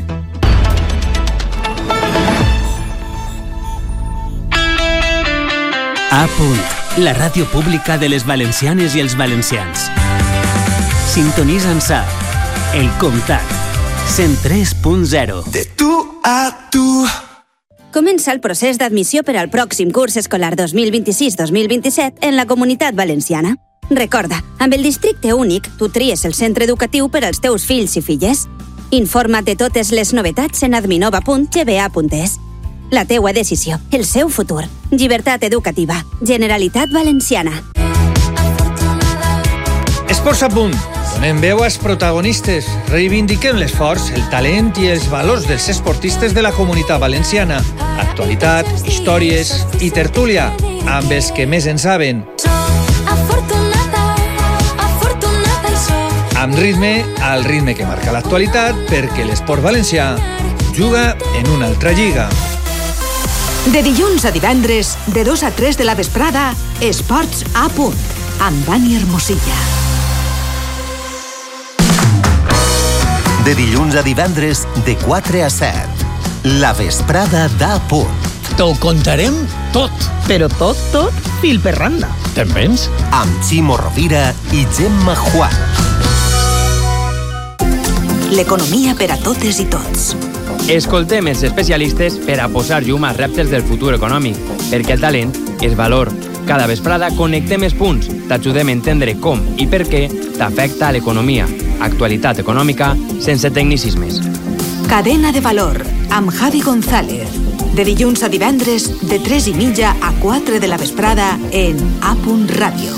A punt, la ràdio pública de les valencianes i els valencians. Sintonitza'ns a El Comtat cent tres punt zero. De tu a tu. Comença el procés d'admissió per al pròxim curs escolar dos mil vint-i-sis dos mil vint-i-set en la Comunitat Valenciana. Recorda, amb el districte únic, tu tries el centre educatiu per als teus fills i filles. Informa't de totes les novetats en adminova punt g b a punt es. La teua decisió, el seu futur. Llibertat educativa. Generalitat Valenciana. Esports a punt. Donem veu als protagonistes. Reivindiquem l'esforç, el talent i els valors dels esportistes de la Comunitat Valenciana. Actualitat, històries i tertúlia, amb els que més en saben. Amb ritme, al ritme que marca l'actualitat, perquè l'esport valencià juga en una altra lliga. De dilluns a divendres, de dos a tres de la vesprada, Esports a punt, amb Dani Hermosilla. De dilluns a divendres, de quatre a set, la vesprada d'A punt. T'ho contarem tot. Però tot, tot, fil per randa. Te'n vens? Amb Ximo Rovira i Gemma Juan. L'economia per a totes i tots. Escoltem els especialistes per a posar llum als reptes del futur econòmic, perquè el talent és valor. Cada vesprada connectem els punts, t'ajudem a entendre com i per què t'afecta l'economia. Actualitat econòmica sense tecnicismes. Cadena de valor, amb Javi González. De dilluns a divendres, de tres i mitja a quatre de la vesprada en A punt Ràdio.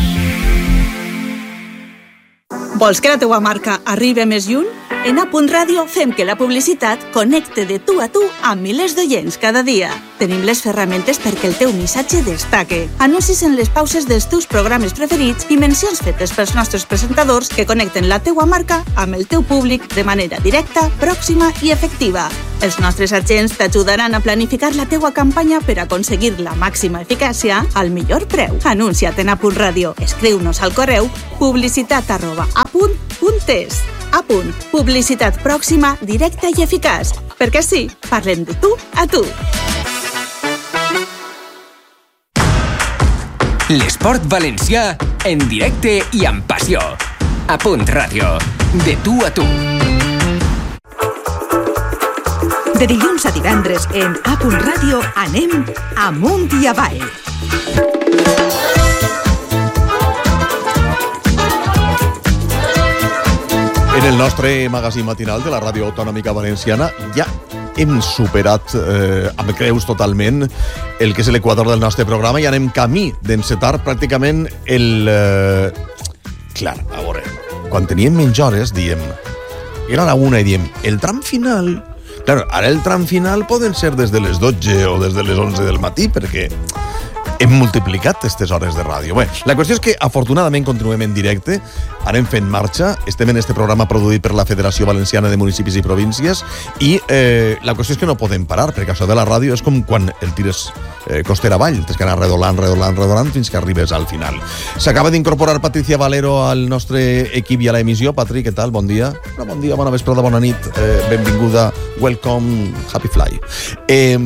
Vols que la teua marca arribi més lluny? En A punt Ràdio fem que la publicitat connecte de tu a tu amb milers d'oients cada dia. Tenim les ferramentes perquè el teu missatge destaque. Anuncis en les pauses dels teus programes preferits i mencions fetes pels nostres presentadors que connecten la teua marca amb el teu públic de manera directa, pròxima i efectiva. Els nostres agents t'ajudaran a planificar la teua campanya per aconseguir la màxima eficàcia al millor preu. Anuncia't en A punt Ràdio. Escriu-nos al correu publicitat arroba a punt punt es. A punt. Publicitat pròxima, directa i eficaç. Perquè sí, parlem de tu a tu. L'esport valencià en directe i amb passió. A punt Ràdio. De tu a tu. De dilluns a divendres en A punt Ràdio anem amunt i avall. En el nostre magazín matinal de la Ràdio Autonòmica Valenciana ja hem superat eh, amb creus totalment el que és l'equador del nostre programa i anem camí d'encetar pràcticament el... Eh... Clar, a veure, quan teníem menys hores, diem... Era la una i diem, el tram final... Clar, ara el tram final poden ser des de les dotze o des de les onze del matí, perquè hem multiplicat aquestes hores de ràdio. Bé, la qüestió és que, afortunadament, continuem en directe, anem fent marxa, estem en este programa produït per la Federació Valenciana de Municipis i Províncies, i eh, la qüestió és que no podem parar, perquè això de la ràdio és com quan el tires eh, costera avall, tens que anar redolant, redolant, redolant, fins que arribes al final. S'acaba d'incorporar Patricia Valero al nostre equip i a l'emissió. Patri, què tal? Bon dia. No, bon dia, bona vesprada, bona nit, eh, benvinguda, welcome, happy fly. Eh...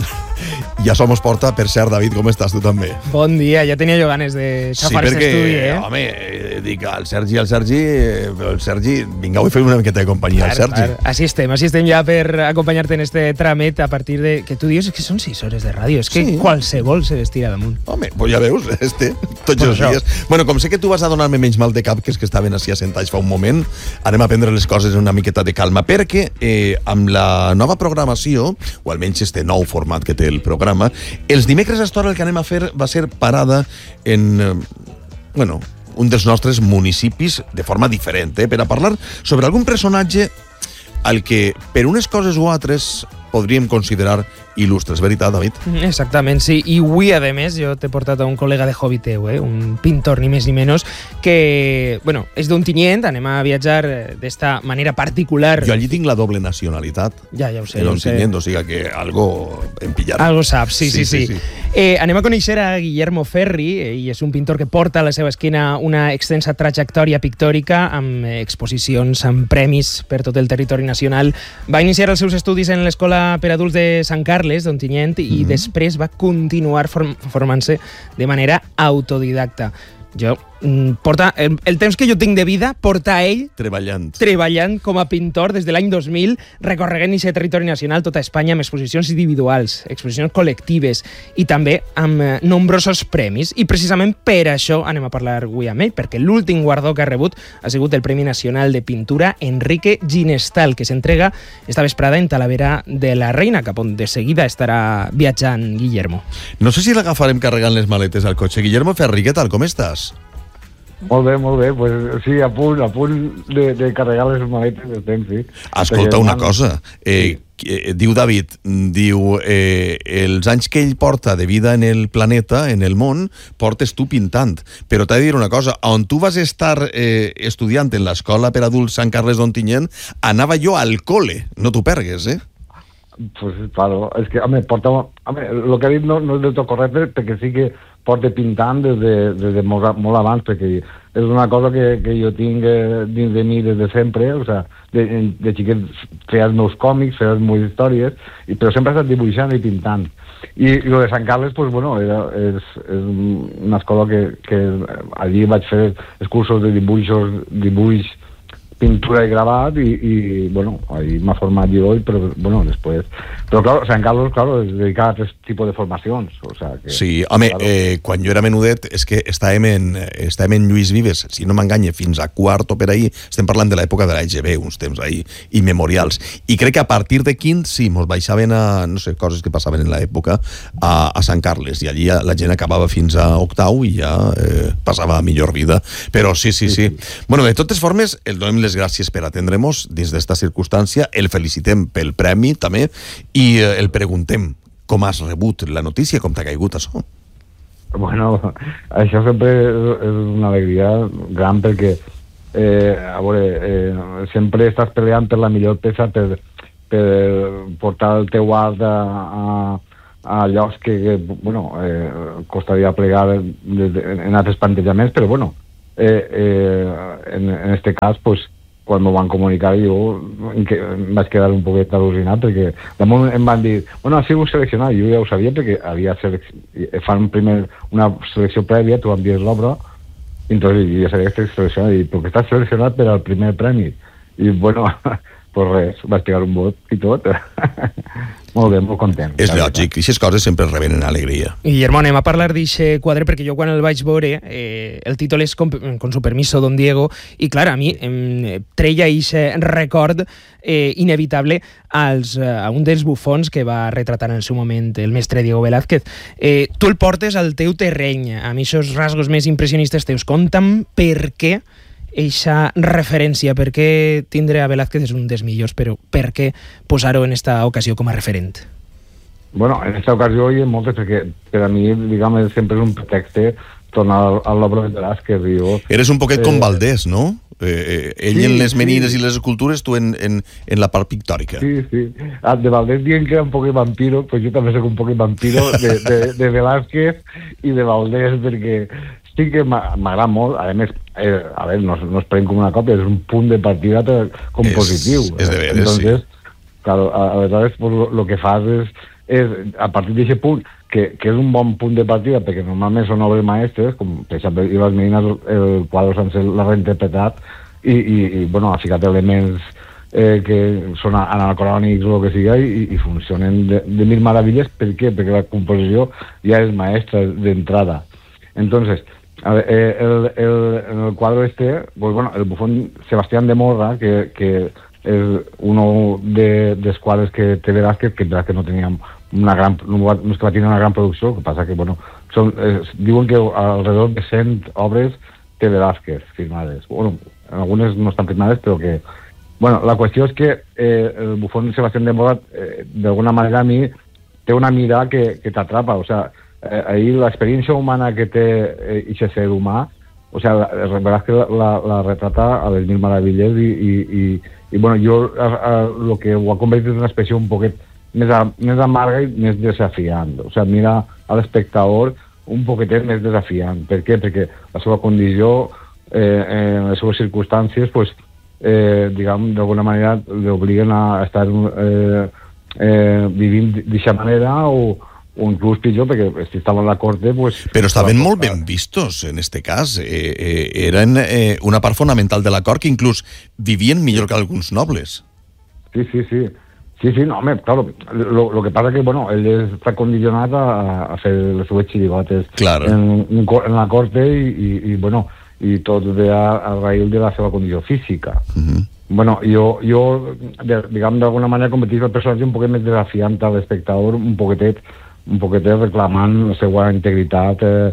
Ja somos porta, per cert, David, com estàs tu també? Bon dia, ja tenia jo ganes de xafar sí, aquest estudi, eh? Home, eh, dic al Sergi, al Sergi, eh, el Sergi, vinga, vull fer una miqueta de companyia al Sergi. Clar. Així estem, així estem ja per acompanyar-te en este tràmit a partir de... Que tu dius que són sis hores de ràdio, és que sí. Qualsevol se vestira damunt. Home, pues ja veus, este, tots els dies. Bueno, com sé que tu vas a donar-me menys mal de cap que és que estaven així assentats fa un moment, anem a prendre les coses en una miqueta de calma, perquè eh, amb la nova programació, o almenys este nou format que té el programa, els dimecres a esta hora el que anem a fer va ser parada en, eh, bueno, un dels nostres municipis de forma diferent, eh, per a parlar sobre algun personatge al que per unes coses o altres podríem considerar il·lustres, veritat, David? Exactament, sí. I avui, a més, jo t'he portat a un col·lega de hobby teu, eh? Un pintor, ni més ni menys, que, bueno, és d'Ontinyent, anem a viatjar d'esta manera particular. Jo allí tinc la doble nacionalitat. Ja, ja ho sé. En Ontinyent, o sigui que algo em pillarà. Algo saps, sí, sí, sí. sí. sí. Eh, anem a conèixer a Guillermo Ferri, eh, i és un pintor que porta a la seva esquena una extensa trajectòria pictòrica amb exposicions, amb premis per tot el territori nacional. Va iniciar els seus estudis en l'Escola per Adults de Sant Carles, d'Ontinyent, i mm-hmm. després va continuar form- formant-se de manera autodidacta. Jo, porta, el, el temps que jo tinc de vida, porta ell treballant treballant com a pintor des de l'any dos mil, recorregant aquest territori nacional, tota Espanya, amb exposicions individuals, exposicions col·lectives i també amb eh, nombrosos premis. I precisament per això anem a parlar avui amb ell, perquè l'últim guardó que ha rebut ha sigut el Premi Nacional de Pintura Enrique Ginestal, que s'entrega esta vesprada en Talavera de la Reina, cap on de seguida estarà viatjant Guillermo. No sé si l'agafarem carregant les maletes al cotxe. Guillermo Ferri, què tal? Com estàs? Molt bé, molt bé. Pues, sí, a punt, a punt de, de carregar les maletes del temps, sí. Escolta una cosa. Eh, eh, diu David, diu, eh, els anys que ell porta de vida en el planeta, en el món, portes tu pintant. Però t'he de dir una cosa, on tu vas estar eh, estudiant en l'Escola per Adults Sant Carles d'Ontinyent, anava jo al col·le. No t'ho pergues, eh? pues, claro, és que, home, porta... Home, el que ha dit no, no és del tot correcte, perquè sí que porta pintant des de, des de molt, molt abans, perquè és una cosa que, que jo tinc eh, dins de mi des de sempre, o sea, de, de xiquet feia els meus còmics, feia les meves històries, i, però sempre he estat dibuixant i pintant. I, i lo de Sant Carles, pues, bueno, era, és, és una escola que, que allí vaig fer els cursos de dibuixos, dibuix, pintura i gravat i, i bueno, ahí m'ha format jo, però bueno, després... Però, clar, Sant Carlos, claro, es dedica a aquest tipus de formacions, o sea que... Sí, home, claro. eh, quan jo era menudet és que estàvem en, estàvem en Lluís Vives, si no m'enganye, fins a quart o per ahí, estem parlant de l'època de l'A G B, uns temps ahí, immemorials. I crec que a partir de quint, sí, mos baixaven a, no sé, coses que passaven en l'època, a, a Sant Carles, i allí la gent acabava fins a octau i ja eh, passava a millor vida. Però sí, sí, sí. sí. Bueno, de totes formes, el donem les gràcies per atendre'ns dins d'esta circumstància, el felicitem pel premi també i el preguntem com has rebut la notícia, com t'ha caigut això. Bueno, això sempre és una alegria gran perquè eh, a veure, eh, sempre estàs peleant per la millor peça, per, per portar el teu art a, a, a llocs que, que bueno, eh, costaria plegar en, en altres plantejaments, però bueno, eh, eh, en, en este cas, pues, quan m'ho van comunicar jo que em vaig quedar un poquet al·lucinat perquè damunt em van dir, bueno, ha sigut seleccionat, jo ja ho sabia perquè havia selec... fan primer una selecció prèvia, tu envies l'obra i entonces jo ja sabia que estàs seleccionat i perquè estàs seleccionat per al primer premi i bueno, pues res, vaig pegar un vot i tot molt bé, molt content. És lògic, aquestes coses sempre revenen alegria. Guillermo, anem a parlar d'aquest quadre perquè jo quan el vaig veure eh, el títol és con, con su permiso, don Diego, i clar, a mi em treia aquest record eh, inevitable als, a un dels bufons que va retratar en el seu moment el mestre Diego Velázquez. Eh, tu el portes al teu terreny, a mi aquests rasgos més impressionistes teus. Conta'm per què eixa referència, per què tindre a Velázquez és un dels millors, però per què posar-ho en esta ocasió com a referent? Bueno, en esta ocasió hi ha moltes, perquè per a mi, diguem, sempre és un pretext tornar a l'obra de Velázquez. Jo, Eres un poquet eh, com Valdés, no? Eh, eh, ell sí, en les menines sí. I les escultures, tu en, en, en la part pictòrica. Sí, sí. Ah, de Valdés dient que era un poquet vampiro, pues jo també soc un poquet vampiro de, de, de Velázquez i de Valdés, perquè sí que m'agrada molt, a més, eh, a veure, no, no es pren com una còpia, és un punt de partida compositiu. És, és de veres, Entonces, sí. Claro, aleshores, pues, lo que fas és, és a partir d'aquest punt, que, que és un bon punt de partida, perquè normalment són obres maestres, com per exemple, i les menines, el quadre sencer l'ha reinterpretat, i, i, i bueno, ha ficat elements eh, que són anacrònics o el que siga, i, i funcionen de, de mil meravelles. Per què? Perquè la composició ja és maestra d'entrada. Entonces, a ver, eh, el, el, en el cuadro este, pues bueno, el bufón Sebastián de Morra, que, que es uno de, de los cuadros que té Velázquez, que que no tenía una gran, no es que va tener una gran producción, que pasa que, bueno, son, eh, diuen que alrededor de cent obres té Velázquez firmades. Bueno, algunes no estan firmades, però que... Bueno, la qüestió és que eh, el bufón Sebastián de Morra, eh, d'alguna manera, a mi, té una mirada que, que t'atrapa, o sea, Eh, ahí la experiencia humana que té eh, ese ser humà, o sea, la verdad es que la, la, la retrata a les mil maravilles i, i, i, i bueno, jo a, a, lo que ho ha convertit en una expressió un poquet més, a, més amarga i més desafiant. O sea, mira a l'espectador un poquetet més desafiant. Per què? Perquè la seva condició, eh, en les seves circumstàncies, pues, eh, diguem, d'alguna manera l'obliguen a estar eh, eh, vivint d'aquesta manera o o inclús pitjor, perquè si estaven a la corte... Pues, però estaven molt ben vistos, en este cas. Eh, eh, eren eh, una part fonamental de la cort que inclús vivien millor que alguns nobles. Sí, sí, sí. Sí, sí, no, home, claro. Lo, lo que pasa que, bueno, ell està condicionat a, a fer les seves xirigotes claro. en, en la corte i, i, i bueno, i tot ve a, a raïl de la seva condició física. Uh-huh. Bueno, jo, jo diguem, d'alguna manera convertís el personatge un poquet més desafiant a l'espectador, un poquetet un poquetet reclamant la seva integritat eh,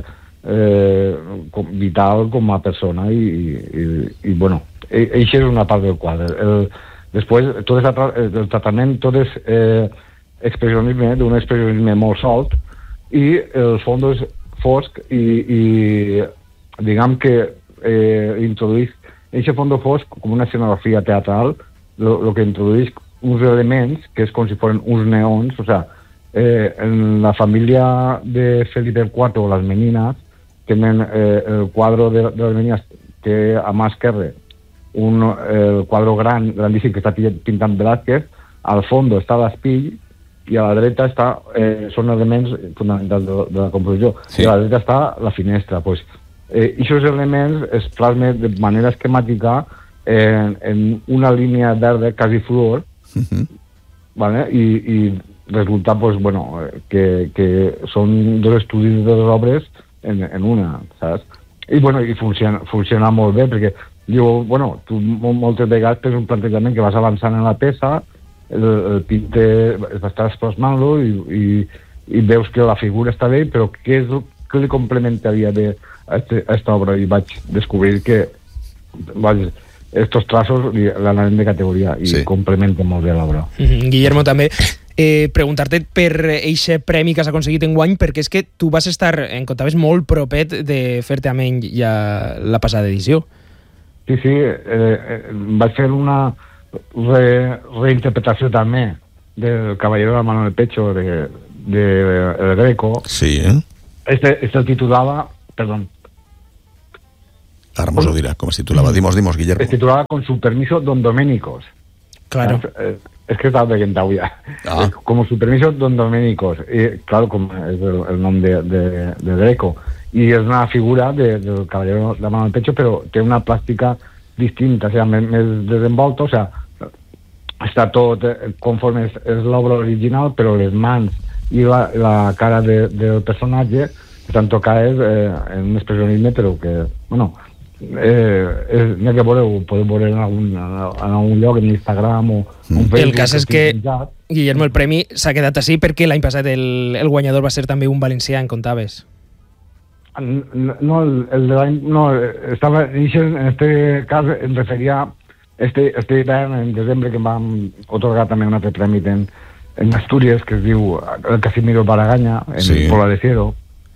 eh, com, vital com a persona i, i, i bueno, això és una part del quadre. El, després, tot és, el tractament tot és eh, expressionisme, d'un expressionisme molt solt i el fons és fosc i, i diguem que eh, introduïs aquest fons fosc com una escenografia teatral, el que introduïs uns elements que és com si foren uns neons, o sea, eh, en la família de Felipe cuarto, les Meninas, tenen eh, el quadre de, de les Meninas, té a mà esquerra un el quadre gran, grandíssim, que està pintant Velázquez, al fons està l'Espill, i a la dreta està, eh, són elements fonamentals de, de la composició, sí. I a la dreta està la finestra. Pues, eh, aquests elements es plasmen de manera esquemàtica en, en una línia verda quasi fluor, uh-huh. ¿Vale? I, i resulta pues, bueno, que, que són dos estudis de les obres en, en una, saps? I, bueno, i funciona, funciona molt bé, perquè diu, bueno, tu moltes vegades tens un plantejament que vas avançant en la peça, el, el pinte estàs plasmant-lo i, i, i veus que la figura està bé, però què és el que li complementaria bé a aquesta obra? I vaig descobrir que vaig, estos trazos l'anaven de categoria i sí. Complementen molt bé l'obra. Mm-hmm. Guillermo, també eh, preguntar-te per eixe premi que has aconseguit enguany, perquè és que tu vas estar, em contaves, molt propet de fer-te ameny ja la passada edició. Sí, sí, eh, eh, vaig fer una re, reinterpretació també del Caballero de la mano en el pecho de, de, de Greco. Sí, eh? Este, este titulaba, perdón. Ahora nos lo dirá, ¿cómo se titulaba? Dimos, dimos, Guillermo. Se titulaba Con su permiso, Don Doménicos. Claro. Es, es que estaba de ya. Ah. Como su permiso, Don Doménicos. Y, claro, como es el, el nombre de, de, de Greco. Y es una figura de, del Caballero de la mano en el pecho, pero tiene una plástica distinta, o sea, més, més desenvolta, o sea, està tot conforme és, és l'obra original, però les mans i la, la cara de, del personatge estan tocades eh, en un expressionisme, però que, bueno, eh, n'hi ha que veure, ho podeu veure en algun, en algun lloc, en Instagram o en Facebook. El cas és que, Guillermo, el premi s'ha quedat així perquè l'any passat el, el guanyador va ser també un valencià, en contaves. No, el, el de l'any, no, estava, en este cas em referia este, este hivern, en desembre, que em vam otorgar també un altre premi en, en Astúries, que es diu el Casimiro Baraganya, en sí. Pola de Ciero,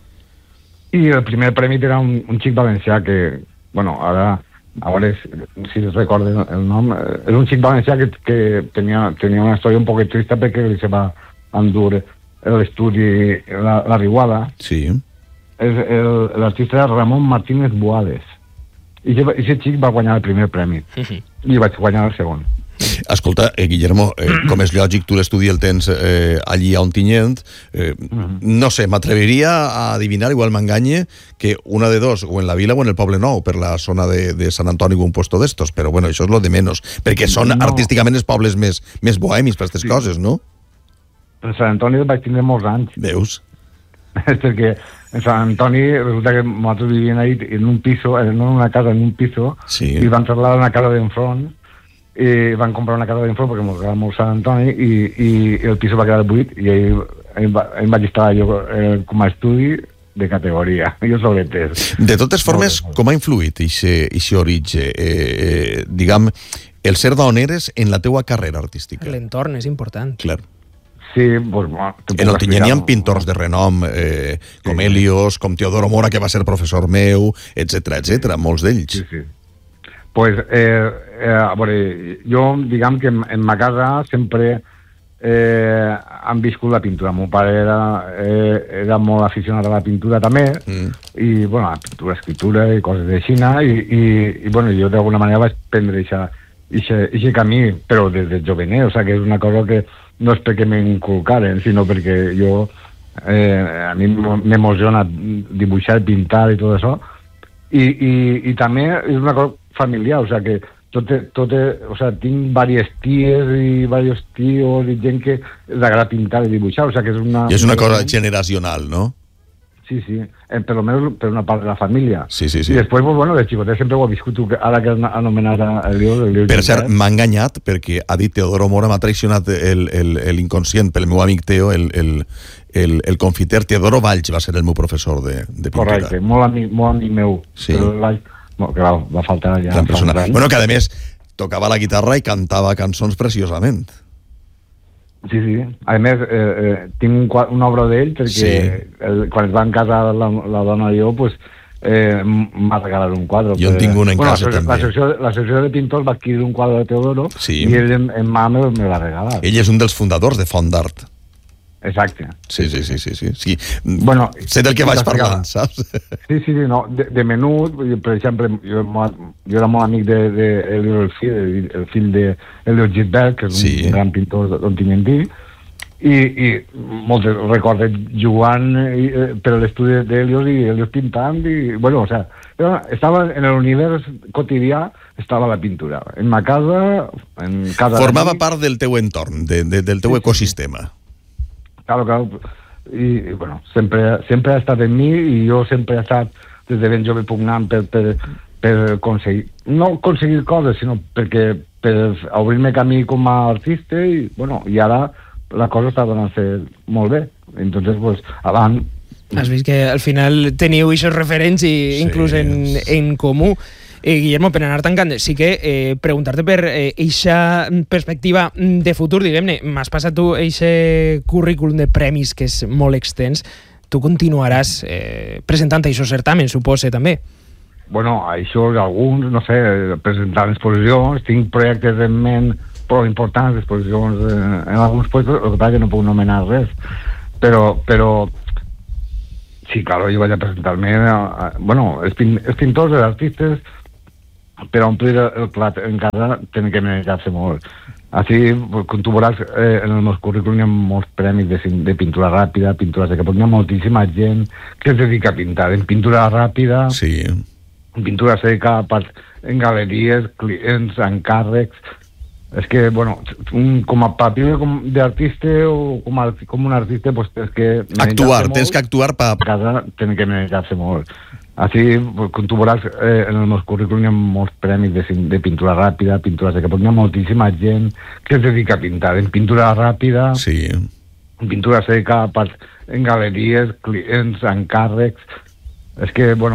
i el primer premi era un, un xic valencià que, bueno, ara, a veure si es recorden el nom, és un xic valencià que, que tenia, tenia una història un poc trista perquè li se va endur l'estudi la, la Riuada. Sí. L'artista era Ramon Martínez Boades. I aquest xic va guanyar el primer premi. I vaig guanyar el segon. Escolta, eh, Guillermo, eh, com és lògic, tu l'estudi el tens eh, allí a Ontinyent. Eh, no sé, m'atreviria a adivinar, igual m'enganye, que una de dos, o en la Vila o en el Poble Nou, per la zona de, de Sant Antoni o un puesto d'estos, però bueno, això és lo de menos, perquè són no. artísticament els pobles més, més bohemis per aquestes sí. coses, no? En Sant Antoni vaig tindre molts anys. Veus? Perquè en Sant Antoni resulta que nosaltres vivíem ahí en un piso, no en una casa, en un piso, sí. I van trasladar una casa d'enfront, i van comprar una casa d'enfront perquè m'agradava molt Sant Antoni, i, i el piso va quedar buit, i ahí em vaig instal·lar jo eh, com a estudi de categoria, jo sobretès. De totes formes, com ha influït aquest origen, eh, eh, diguem, el ser d'on eres en la teua carrera artística? L'entorn és important. Clar. Sí, pues, bueno, en Ontinyent hi ha pintors de renom, eh, com sí. Helios, com Teodoro Mora, que va ser professor meu, etcètera, etcètera, molts d'ells. Sí, sí. Pues, eh, eh, a veure, jo, diguem que en, en ma casa sempre eh, han viscut la pintura. Mon pare era, eh, era molt aficionat a la pintura també, mm. i, bueno, la pintura, escriptura i coses de Xina, i, i, i bueno, jo d'alguna manera vaig prendre aquest camí, però des de jovenet, o sigui que és una cosa que no és perquè m'inculcaren, sinó perquè jo, eh, a mi m'emociona dibuixar, pintar i tot això, i, i, i també és una cosa familiar, o sigui que tot, tot, o sigui, tinc diverses ties i diversos tios i gent que els agrada pintar i dibuixar, o sigui que és una... I és una cosa generacional, no? Sí, sí, eh, per almenys per una part de la família. Sí, sí, sí. I després, pues, bueno, de xicotet sempre ho he viscut, ara que has anomenat el Liu. Per cert, m'ha enganyat perquè ha dit Teodoro Mora, m'ha traicionat l'inconscient pel meu amic Teo, el, el, el, el confiter. Teodoro Valls va ser el meu professor de, de pintura. Correcte, molt amic, molt amic meu. Sí. Però Valls, bueno, clar, va faltar ja... Bueno, que a més tocava la guitarra i cantava cançons preciosament. Sí, sí. A més, eh, eh, tinc un, una obra d'ell perquè sí. el, quan es va en casa la, la dona i jo, pues, eh, m'ha regalat un quadre. Jo en tinc un en bueno, casa, la, també. La secció, la secció de pintors va adquirir un quadre de Teodoro sí. i ell en, en mà me, me l'ha regalat. Ell és un dels fundadors de Font d'Art. Exacte. Sí, sí, sí, sí, sí. sí. Bueno, sé del que vaig parlant, saps? Sí, sí, sí, no. De, de menut, per exemple, jo, jo era molt amic d'Elio de, el fill, el fill d'Elio Gilbert, que és un, sí. un gran pintor d'Ontinyentí, i, i molt recordo jugant eh, per l'estudi d'Helios i Helios pintant, i, bueno, o sea, estava en l'univers quotidià, estava la pintura. En ma casa, en casa... Formava part del teu entorn, de, de, del teu sí, ecosistema. Sí. Claro, claro. I, i bueno, sempre, sempre ha estat en mi i jo sempre he estat des de ben jove pugnant per, per, per aconseguir, no aconseguir coses, sinó perquè per obrir-me camí com a artista i, bueno, i ara la cosa està donant-se molt bé. Entonces, pues, abans... Has vist que al final teniu aquests referents i sí, inclús en, en comú. Eh, Guillermo, per anar tancant, sí que eh, preguntar-te per eixa eh, perspectiva de futur, diguem-ne, m'has passat tu eixe currículum de premis que és molt extens, tu continuaràs eh, presentant això certamen, suposa, també? Bueno, això alguns, no sé, presentant exposicions, tinc projectes en ment prou importants, exposicions eh, en alguns puestos, el que passa que no puc nomenar res, però, però sí, claro, jo vaig a presentar-me, a, bueno, els, pin, els pintors, els artistes, per omplir el plat en casa tenen que manejar-se molt. Així, com tu veuràs, eh, en el meu currículum hi ha molts premis de, de pintura ràpida, pintura seca, però hi ha moltíssima gent que es dedica a pintar en pintura ràpida, sí. en pintura seca, en galeries, clients, encàrrecs. És que, bueno, un, com a paper d'artista o com, a, com un artista, pues, tens que... Actuar, tens que actuar per... A casa tenen que manejar-se molt. Així, com tu veuràs, eh, en el meu currículum hi ha molts premis de, de pintura ràpida, pintura seca, però hi ha moltíssima gent que es dedica a pintar en pintura ràpida, sí. en pintura seca, en galeries, clients, encàrrecs. És que, bueno,